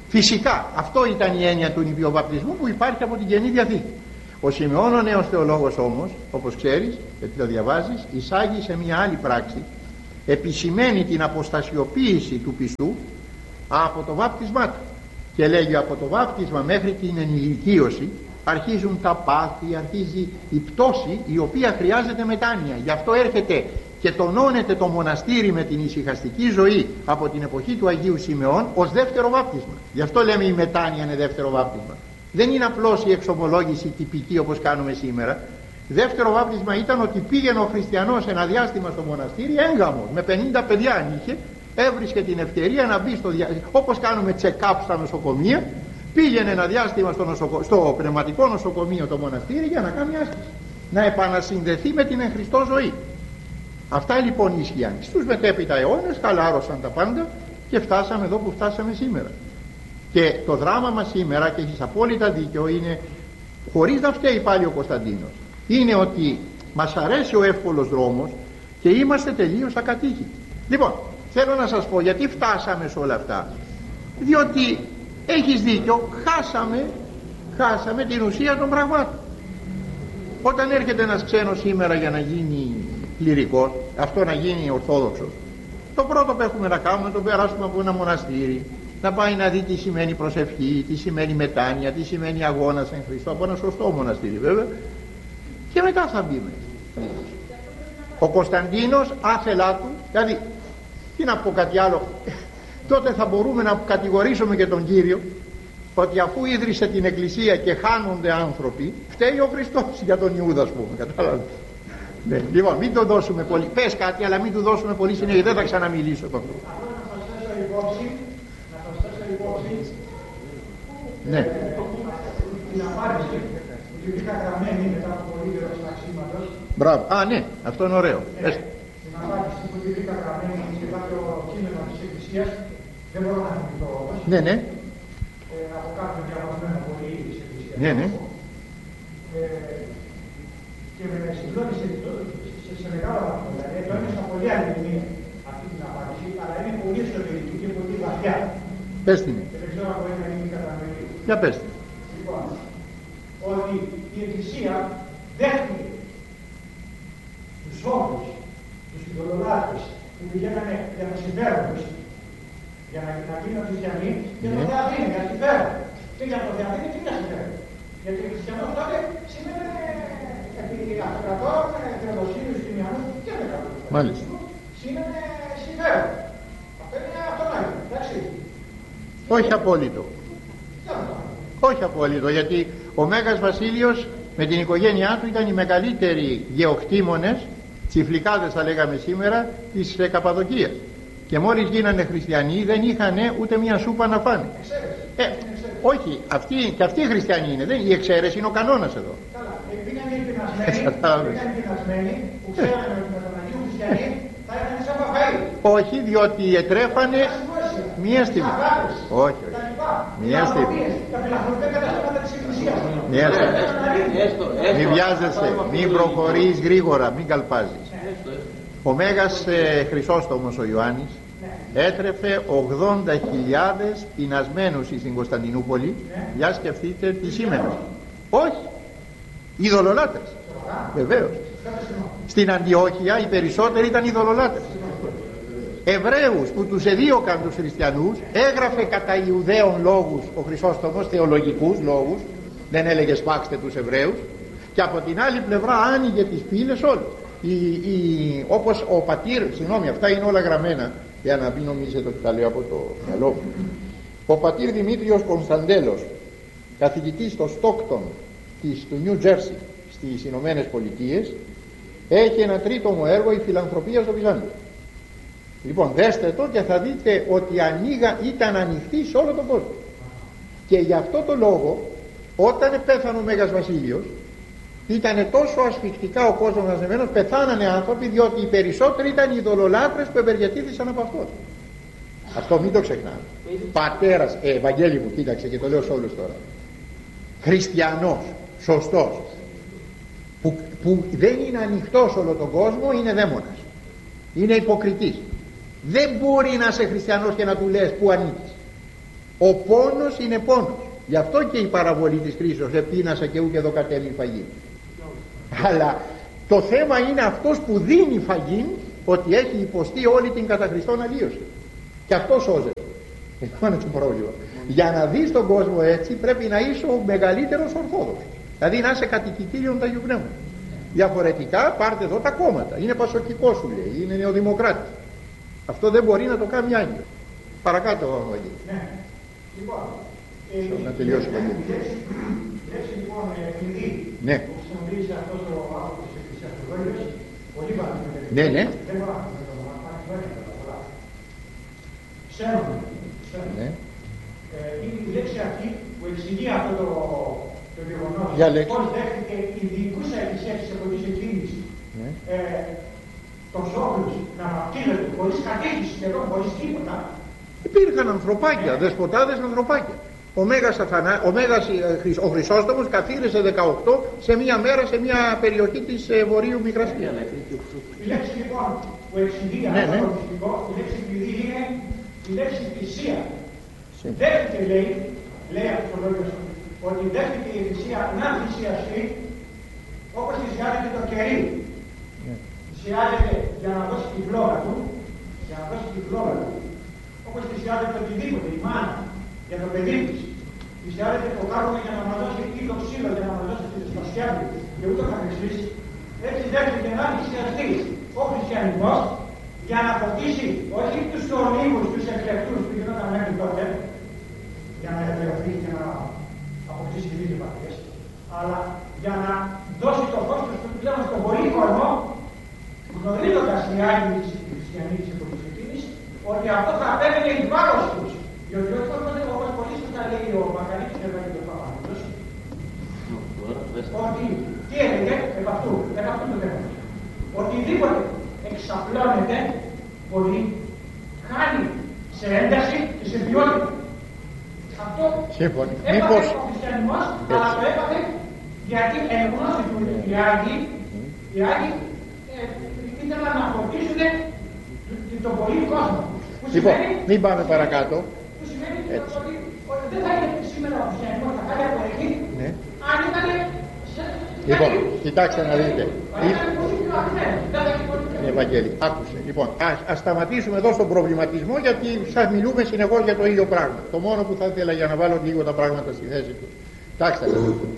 Φυσικά αυτό ήταν η έννοια του νηπιοβαπτισμού που υπάρχει από την Καινή Διαθήκη. Ο Σιμεών ο νέος θεολόγος όμως, όπως ξέρεις γιατί το διαβάζεις, εισάγει σε μια άλλη πράξη, επισημαίνει την αποστασιοποίηση του πιστού από το βάπτισμά του και λέγει από το βάπτισμα μέχρι την ενηλικίωση αρχίζουν τα πάθη, αρχίζει η πτώση η οποία χρειάζεται μετάνοια. Γι' αυτό έρχεται και τονώνεται το μοναστήρι με την ησυχαστική ζωή από την εποχή του Αγίου Σιμεών ως δεύτερο βάπτισμα. Γι' αυτό λέμε η μετάνοια είναι δεύτερο βάπτισμα. Δεν είναι απλώς η εξομολόγηση τυπική όπως κάνουμε σήμερα. Δεύτερο βάπτισμα ήταν ότι πήγαινε ο χριστιανός ένα διάστημα στο μοναστήρι έγγαμος με πενήντα παιδιά αν είχε, έβρισκε την ευκαιρία να μπει στο διάστημα, όπως κάνουμε check-up στα νοσοκομεία, πήγαινε ένα διάστημα στο, νοσοκο... στο πνευματικό νοσοκομείο το μοναστήρι για να κάνει άσκηση, να επανασυνδεθεί με την εν Χριστώ ζωή. Αυτά λοιπόν ίσχυαν. Στους μετέπειτα αιώνες χαλάρωσαν τα πάντα και φτάσαμε εδώ που φτάσαμε σήμερα. Και το δράμα μας σήμερα, και έχεις απόλυτα δίκιο, είναι, χωρίς να φταίει πάλι ο Κωνσταντίνος, είναι ότι μας αρέσει ο εύκολος δρόμος και είμαστε τελείως ακατοίκητοι. Λοιπόν, θέλω να σας πω γιατί φτάσαμε σε όλα αυτά. Διότι έχεις δίκιο, χάσαμε, χάσαμε την ουσία των πραγμάτων. Όταν έρχεται ένας ξένος σήμερα για να γίνει κληρικός, αυτό να γίνει ορθόδοξος, το πρώτο που έχουμε να κάνουμε, να τον περάσουμε από ένα μοναστήρι, να πάει να δει τι σημαίνει προσευχή, τι σημαίνει μετάνοια, τι σημαίνει αγώνας εν Χριστώ, από ένα σωστό μοναστήρι βέβαια, και μετά θα μπει μέσα. Ο Κωνσταντίνος άθελά του, δηλαδή τι να πω κάτι άλλο, τότε θα μπορούμε να κατηγορήσουμε και τον Κύριο ότι αφού ίδρυσε την Εκκλησία και χάνονται άνθρωποι, φταίει ο Χριστός για τον Ιούδα, ας πούμε, κατάλαβες. Ναι, λοιπόν, μην το δώσουμε πολύ, πες κάτι αλλά μην του δώσουμε πολύ συνέχεια, δεν θα ξαναμιλήσω το αυτό. Ναι. Την απάντηση που είχα γραμμένη μετά από πολύ καιρό σταξίματος. Μπράβο. Α, ναι, αυτό είναι ωραίο. Ναι. Την απάντηση που είχα γραμμένη σε κάποιο κείμενο της Εκκλησίας, δεν μπορώ να θυμηθώ όμως. Ναι, ναι. Ε, από κάποιον διαβασμένο πολύ της Εκκλησίας. Ναι, ναι. Ε, και με συγκλώνησε σε, σε μεγάλο βαθμό. Δηλαδή, το έμεσα πολύ αληθινή αυτή την απάντηση, αλλά είναι πολύ εσωτερική και πολύ βαθιά. Πες την. Και δεν ξέρω αν μπορεί να γίνει κατανοητή. Για πες την. Λοιπόν, ότι η Εκκλησία δέχτηκε τους όρους, τους ειδωλολάτρες που πηγαίνανε για το συμφέρον τους, για να, να γίνουν χριστιανοί, και το διαδίνει για συμφέρον. Και για το διαδίνει τι για συμφέρον. Γιατί ο χριστιανός τότε σημαίνει επί αυτοκρατών, θεοδοσίους, τιμιανούς και με κάποιο. Μάλιστα. Σημαίνει συμφέρον. Αυτό είναι αυτονόητο, εντάξει. Όχι απόλυτο. Όχι απόλυτο, γιατί ο Μέγας Βασίλειος με την οικογένειά του ήταν οι μεγαλύτεροι γεωκτήμονες, τσιφλικάδες θα λέγαμε σήμερα, της ε, Καπαδοκίας. Και μόλις γίνανε χριστιανοί δεν είχαν ούτε μια σούπα να φάνε. Ε, όχι, αυτοί, και αυτοί οι χριστιανοί είναι, δεν, η εξαίρεση είναι ο κανόνας εδώ. Καλά, πήγαν οι πεινασμένοι που ξέρανε ότι με τον Αγίου Χριστιανοί θα ήταν σαν παπαΐ. Όχι, διότι ετρέφανε μία στιγμή. Όχι, όχι. Μία στιγμή. Μία στιγμή. Μην βιάζεσαι, μην προχωρείς γρήγορα, μην καλπάζεις. Ο Μέγας ε, Χρυσόστομος ο Ιωάννης έτρεφε ογδόντα χιλιάδες πεινασμένους στην Κωνσταντινούπολη. Για σκεφτείτε τι σήμαινε. Όχι, ειδωλολάτρες. Βεβαίως. Στην Αντιόχεια οι περισσότεροι ήταν ειδωλολάτρες. Εβραίους που τους εδίωκαν τους χριστιανούς, έγραφε κατά Ιουδαίων λόγους ο Χρυσόστομος, θεολογικούς λόγους, δεν έλεγε σπάξτε τους Εβραίους, και από την άλλη πλευρά άνοιγε τις πύλες όλους. Η, η, όπως ο πατήρ, συγγνώμη, αυτά είναι όλα γραμμένα για να μην νομίζετε ότι τα λέω από το μυαλό μου. Ο πατήρ Δημήτριος Κωνσταντέλος, καθηγητής στο Στόκτον της, του Νιου Τζέρσι στις Ηνωμένες Πολιτείες, έχει ένα τρίτομο έργο, η φιλανθρωπία στο Βυζάντιο. Λοιπόν, δέστε το και θα δείτε ότι ανοίγα, ήταν ανοιχτή σε όλο τον κόσμο. Και γι' αυτό το λόγο, όταν πέθανε ο Μέγας Βασίλειος, ήταν τόσο ασφυκτικά ο κόσμος μαζεμένος, πεθάνανε άνθρωποι, διότι οι περισσότεροι ήταν οι ειδωλολάτρες που ευεργετήθησαν από αυτό. Αυτό μην το ξεχνάμε. Πατέρας, ε, Ευαγγέλη μου, κοίταξε και το λέω σε όλους τώρα. Χριστιανός, σωστός, που, που δεν είναι ανοιχτός όλο τον κόσμο, είναι δαίμονας. Είναι υποκριτής. Δεν μπορεί να είσαι χριστιανός και να του λες που ανήκεις. Ο πόνος είναι πόνος. Γι' αυτό και η παραβολή της κρίσεως, επίνασα και ούκ εδώ κατέμει φαγή. Αλλά το θέμα είναι αυτός που δίνει φαγή, ότι έχει υποστεί όλη την κατά Χριστόν αλλίωση, και αυτό σώζεται. Αυτό είναι το πρόβλημα. Για να δεις τον κόσμο έτσι πρέπει να είσαι ο μεγαλύτερος Ορθόδοξος, δηλαδή να είσαι κατοικητήριον του Αγίου Πνεύματος. Διαφορετικά πάρτε εδώ τα κόμματα, είναι πασοκικό σου λέει, είναι νεοδημοκράτης. Αυτό δεν μπορεί να το κάνει άγιο. Παρακάτω Βαγγέλη. Ναι. Λοιπόν, ε, να τελειώσει η λέξη λοιπόν κλειδί ναι. που χρησιμοποιήσει αυτός ο άνθρωπος της Εκκλησίας του Λόγιος, πολύ παραδείγματα. Ναι, ναι. Δεν μπορώ να το πω, να πάρει πολλά. Ξέρουμε, Ναι. Είναι η λέξη αυτή που εξηγεί αυτό το, το γεγονός. Πώς δέχτηκε η διοικούσα Εκκλησία της εποχής εκείνης ναι. ε, τους όχλους να βαπτίζονται χωρίς κατήχηση σχεδόν, χωρίς τίποτα. Υπήρχαν ανθρωπάκια, ναι. δεσποτάδες ανθρωπάκια. Ο Μέγας, Αθανά, ο, Μέγας ο Χρυσόστομος καθήρισε δεκαοκτώ σε μία μέρα σε μία περιοχή της ε, Βορείου Μικρασίας. Η λέξη λοιπόν που εξηγεί ναι, αυτό ναι. το μυστικό, η λέξη κλειδί είναι η λέξη θυσία. Δέχτηκε λέει, λέει αυτό το λόγιο, ότι δέχτηκε η Εκκλησία να θυσιαστεί όπως θυσιάζεται το κερί. Yeah. Θυσιάζεται για να δώσει τη φλόγα του, για να δώσει τη φλόγα του, όπως θυσιάζεται οτιδήποτε, η μάνα για το παιδί της. Θυσιάζεται το κάρβουνο για να μας δώσει ή το ξύλο για να μας δώσει τη σπασιά του και ούτω καθεξής. Έτσι δέχτηκε να θυσιαστεί ο χριστιανισμός για να φωτίσει όχι τους ολίγους, τους εκλεκτούς που γινόταν μέχρι τότε, για να εδραιωθεί και να αποκτήσει τη δίκη πατριές, αλλά για να δώσει το φως του πλέον στον πολύ κόσμο, γνωρίζοντας οι Άγιοι της χριστιανής της εποχής εκείνης, ότι αυτό θα απέβαινε εις βάρος τους. Διότι όπως πολύ σωστά λέει ο Μακαρίτης και ο Παπαγίδος, ότι τι έλεγε επ' αυτού, επ' αυτού του θέματος. Οτιδήποτε εξαπλώνεται πολύ, χάνει σε ένταση και σε ποιότητα. Αυτό Σύμφωνοι. έπαθε Μήπως... ο χριστιανισμός, αλλά το έπαθε γιατί εν γνώση του οι Άγιοι, οι Άγιοι ε, ήθελαν να φωτίσουν τον πολύ κόσμο. Λοιπόν, μην πάμε παρακάτω. Που σημαίνει ότι, ότι δεν θα είναι σήμερα ο χριστιανισμός θα κάνει απολυθεί, ναι. αν ήταν σε... Λοιπόν, κοιτάξτε να δείτε. Ευαγγέλη, άκουσε. Λοιπόν, ας, ας σταματήσουμε εδώ στον προβληματισμό, γιατί σας μιλούμε συνεχώς για το ίδιο πράγμα. Το μόνο που θα ήθελα για να βάλω λίγο τα πράγματα στη θέση του. Κοιτάξτε.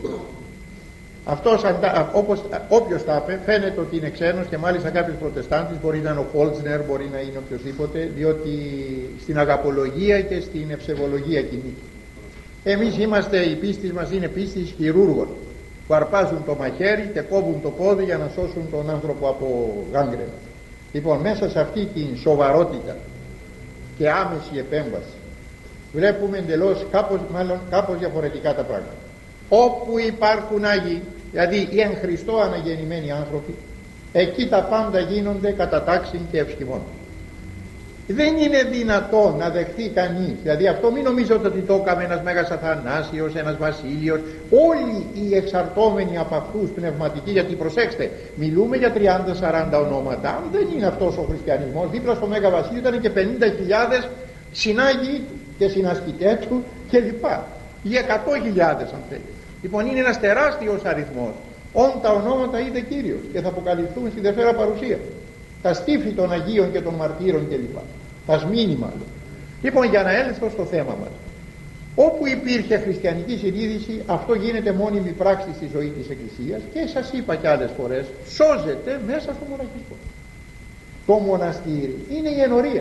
Αυτός, όπως, όποιος τα είπε, φαίνεται ότι είναι ξένος και μάλιστα κάποιος προτεστάντης, μπορεί να είναι ο Φόλτζνερ, μπορεί να είναι οποιοδήποτε, διότι στην αγαπολογία και στην ευσεβολογία κινείται. Εμείς είμαστε, η πίστη μας είναι πίστη χειρούργων, που αρπάζουν το μαχαίρι και κόβουν το πόδι για να σώσουν τον άνθρωπο από γάγκρενα. Λοιπόν, μέσα σε αυτή την σοβαρότητα και άμεση επέμβαση βλέπουμε εντελώς κάπως, μάλλον, κάπως διαφορετικά τα πράγματα. Όπου υπάρχουν Άγιοι, δηλαδή οι εν Χριστώ αναγεννημένοι άνθρωποι, εκεί τα πάντα γίνονται κατά τάξιν και ευσχημών. Δεν είναι δυνατό να δεχθεί κανείς, δηλαδή αυτό μην νομίζετε ότι το έκαμε ένας Μέγας Αθανάσιος, ένας Βασίλειος, όλοι οι εξαρτώμενοι από αυτούς πνευματικοί, γιατί προσέξτε, μιλούμε για τριάντα σαράντα ονόματα, αν δεν είναι αυτός ο χριστιανισμός, δίπλα στο Μέγα Βασίλειο ήταν και πενήντα χιλιάδες συνάγοι και συνασκητές του κλπ. Ή εκατό χιλιάδες αν θέλει. Λοιπόν, είναι ένας τεράστιος αριθμός. Όν τα ονόματα είδε Κύριος και θα αποκαλυφθούν στη Δευτέρα Παρουσία. Τα στήφη των Αγίων και των Μαρτύρων κλπ. Τα σμήνει μάλλον. Λοιπόν, για να έλθω στο θέμα μας. Όπου υπήρχε χριστιανική συνείδηση, αυτό γίνεται μόνιμη πράξη στη ζωή της Εκκλησίας και σας είπα κι άλλες φορές, σώζεται μέσα στο μοναχισμό. Το μοναστήρι είναι η ενορία.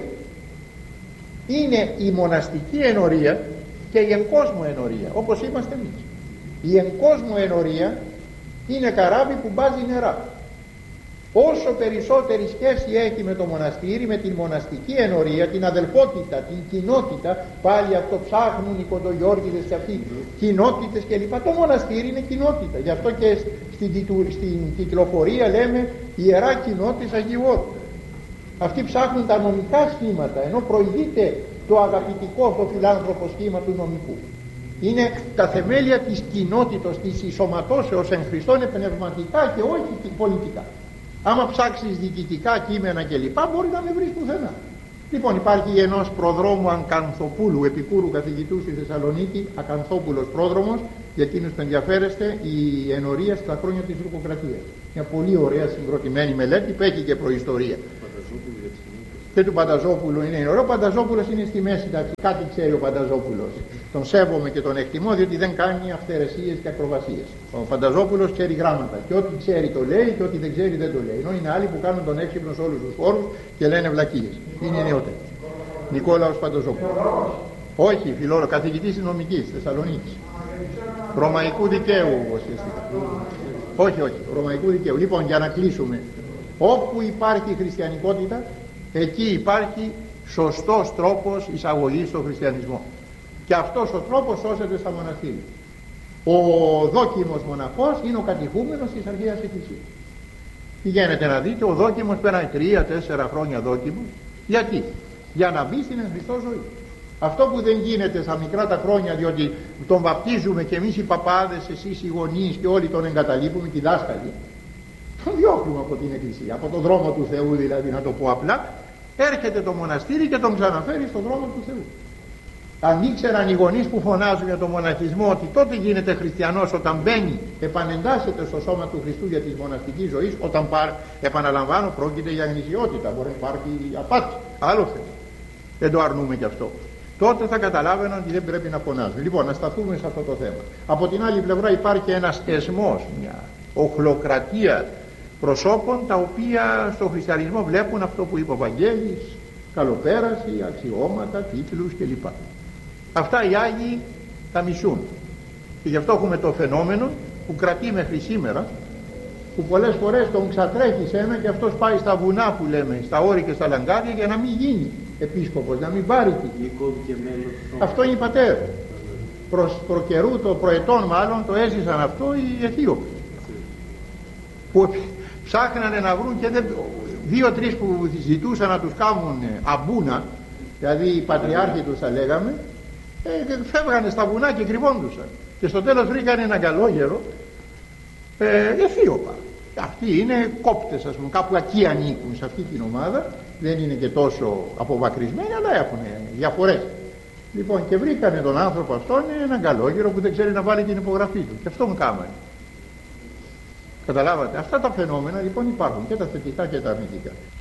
Είναι η μοναστική ενορία και η εγκόσμο ενορία, όπως είμαστε εμείς. Η εγκόσμο ενορία είναι καράβι που μπάζει νερά. Όσο περισσότερη σχέση έχει με το μοναστήρι, με την μοναστική ενορία, την αδελφότητα, την κοινότητα, πάλι αυτό ψάχνουν οι κοντογιώργιδες και αυτοί, κοινότητες κλπ. Το μοναστήρι είναι κοινότητα. Γι' αυτό και στην, στην κυκλοφορία λέμε Ιερά Κοινότης Αγίου Όρου. Αυτοί ψάχνουν τα νομικά σχήματα, ενώ προηγείται το αγαπητικό, το φιλάνθρωπο σχήμα του νομικού. Είναι τα θεμέλια της κοινότητος, της ισοματώσεως εν Χριστώ, είναι πνευματικά και όχι πολιτικά. Άμα ψάξεις διοικητικά κείμενα κλπ, μπορεί να με βρεις πουθενά. Λοιπόν, υπάρχει ενός προδρόμου Ακανθοπούλου, επικούρου καθηγητού στη Θεσσαλονίκη, Ακανθόπουλος πρόδρομος, για εκείνους που ενδιαφέρεστε, η ενορία στα χρόνια της Τουρκοκρατίας. Μια πολύ ωραία συγκροτημένη μελέτη που έχει και προϊστορία. Και του Πανταζόπουλου είναι ωραίο. Ο Πανταζόπουλος είναι στη μέση, εντάξει, κάτι ξέρει ο Πανταζόπουλος. Τον σέβομαι και τον εκτιμώ, διότι δεν κάνει αυθαιρεσίες και ακροβασίες. Ο Πανταζόπουλος ξέρει γράμματα. Και ό,τι ξέρει το λέει, και ό,τι δεν ξέρει δεν το λέει. Ενώ είναι άλλοι που κάνουν τον έξυπνο σε όλους τους χώρους και λένε βλακίες. Είναι νεότεροι. Νικόλαος Πανταζόπουλος. Όχι, φιλόλογος, καθηγητής νομικής Θεσσαλονίκης. Ρωμαϊκού δικαίου ουσιαστικά. Όχι, όχι, ρωμαϊκού δικαίου. Λοιπόν, για να κλείσουμε. Όπου υπάρχει χριστιανικότητα, εκεί υπάρχει σωστός τρόπος εισαγωγής στο χριστιανισμό. Και αυτός ο τρόπος σώζεται στα μοναστήρια. Ο δόκιμος μοναχός είναι ο κατηχούμενος της Αρχαίας Εκκλησίας. Πηγαίνετε να δείτε, ο δόκιμος περνάει τρία τέσσερα χρόνια δόκιμος. Γιατί? Για να μπει στην εν Χριστώ ζωή. Αυτό που δεν γίνεται στα μικρά τα χρόνια, διότι τον βαπτίζουμε και εμείς οι παπάδες, εσείς οι γονείς και όλοι τον εγκαταλείπουμε και οι δάσκαλοι, τον διώχνουμε από την Εκκλησία, από τον δρόμο του Θεού, δηλαδή, να το πω απλά. Έρχεται το μοναστήρι και τον ξαναφέρει στον δρόμο του Θεού. Αν ήξεραν οι γονείς που φωνάζουν για τον μοναχισμό ότι τότε γίνεται χριστιανός όταν μπαίνει, επανεντάσσεται στο σώμα του Χριστού για τη μοναστική ζωή, όταν πάρ, επαναλαμβάνω, πρόκειται για γνησιότητα, μπορεί να υπάρχει απάτη, άλλο θέμα. Δεν το αρνούμε κι αυτό. Τότε θα καταλάβαιναν ότι δεν πρέπει να φωνάζουν. Λοιπόν, να σταθούμε σε αυτό το θέμα. Από την άλλη πλευρά υπάρχει ένας εσμός, μια οχλοκρατία προσώπων, τα οποία στο χριστιανισμό βλέπουν αυτό που είπε ο Βαγγέλης, καλοπέραση, αξιώματα, τίτλους κλπ. Αυτά οι Άγιοι τα μισούν. Και γι' αυτό έχουμε το φαινόμενο που κρατεί μέχρι σήμερα, που πολλές φορές τον ξατρέχει σε ένα και αυτός πάει στα βουνά που λέμε, στα όρη και στα λαγκάδια, για να μην γίνει επίσκοπος, να μην πάρει τι. Αυτό είναι οι πατέρες. Προς προκαιρού, το προετών μάλλον, το έζησαν αυτό οι Αιθίωποι, που ψάχνανε να βρουν και δεν, δύο-τρεις που ζητούσαν να τους κάνουν αμπούνα, δηλαδή οι πατριάρχοι τους θα λέγαμε, ε, φεύγανε στα βουνά και κρυβόντουσαν. Και στο τέλος βρήκαν έναν καλόγερο, ε, Αιθίωπα. Αυτοί είναι κόπτες, ας πούμε, κάπου εκεί ανήκουν σε αυτή την ομάδα, δεν είναι και τόσο αποβακρισμένοι, αλλά έχουν διαφορές. Λοιπόν, και βρήκανε τον άνθρωπο αυτόν, έναν καλόγερο που δεν ξέρει να βάλει την υπογραφή του, και αυτόν κάμανε. Καταλάβατε, αυτά τα φαινόμενα λοιπόν υπάρχουν, και τα θετικά και τα αρνητικά.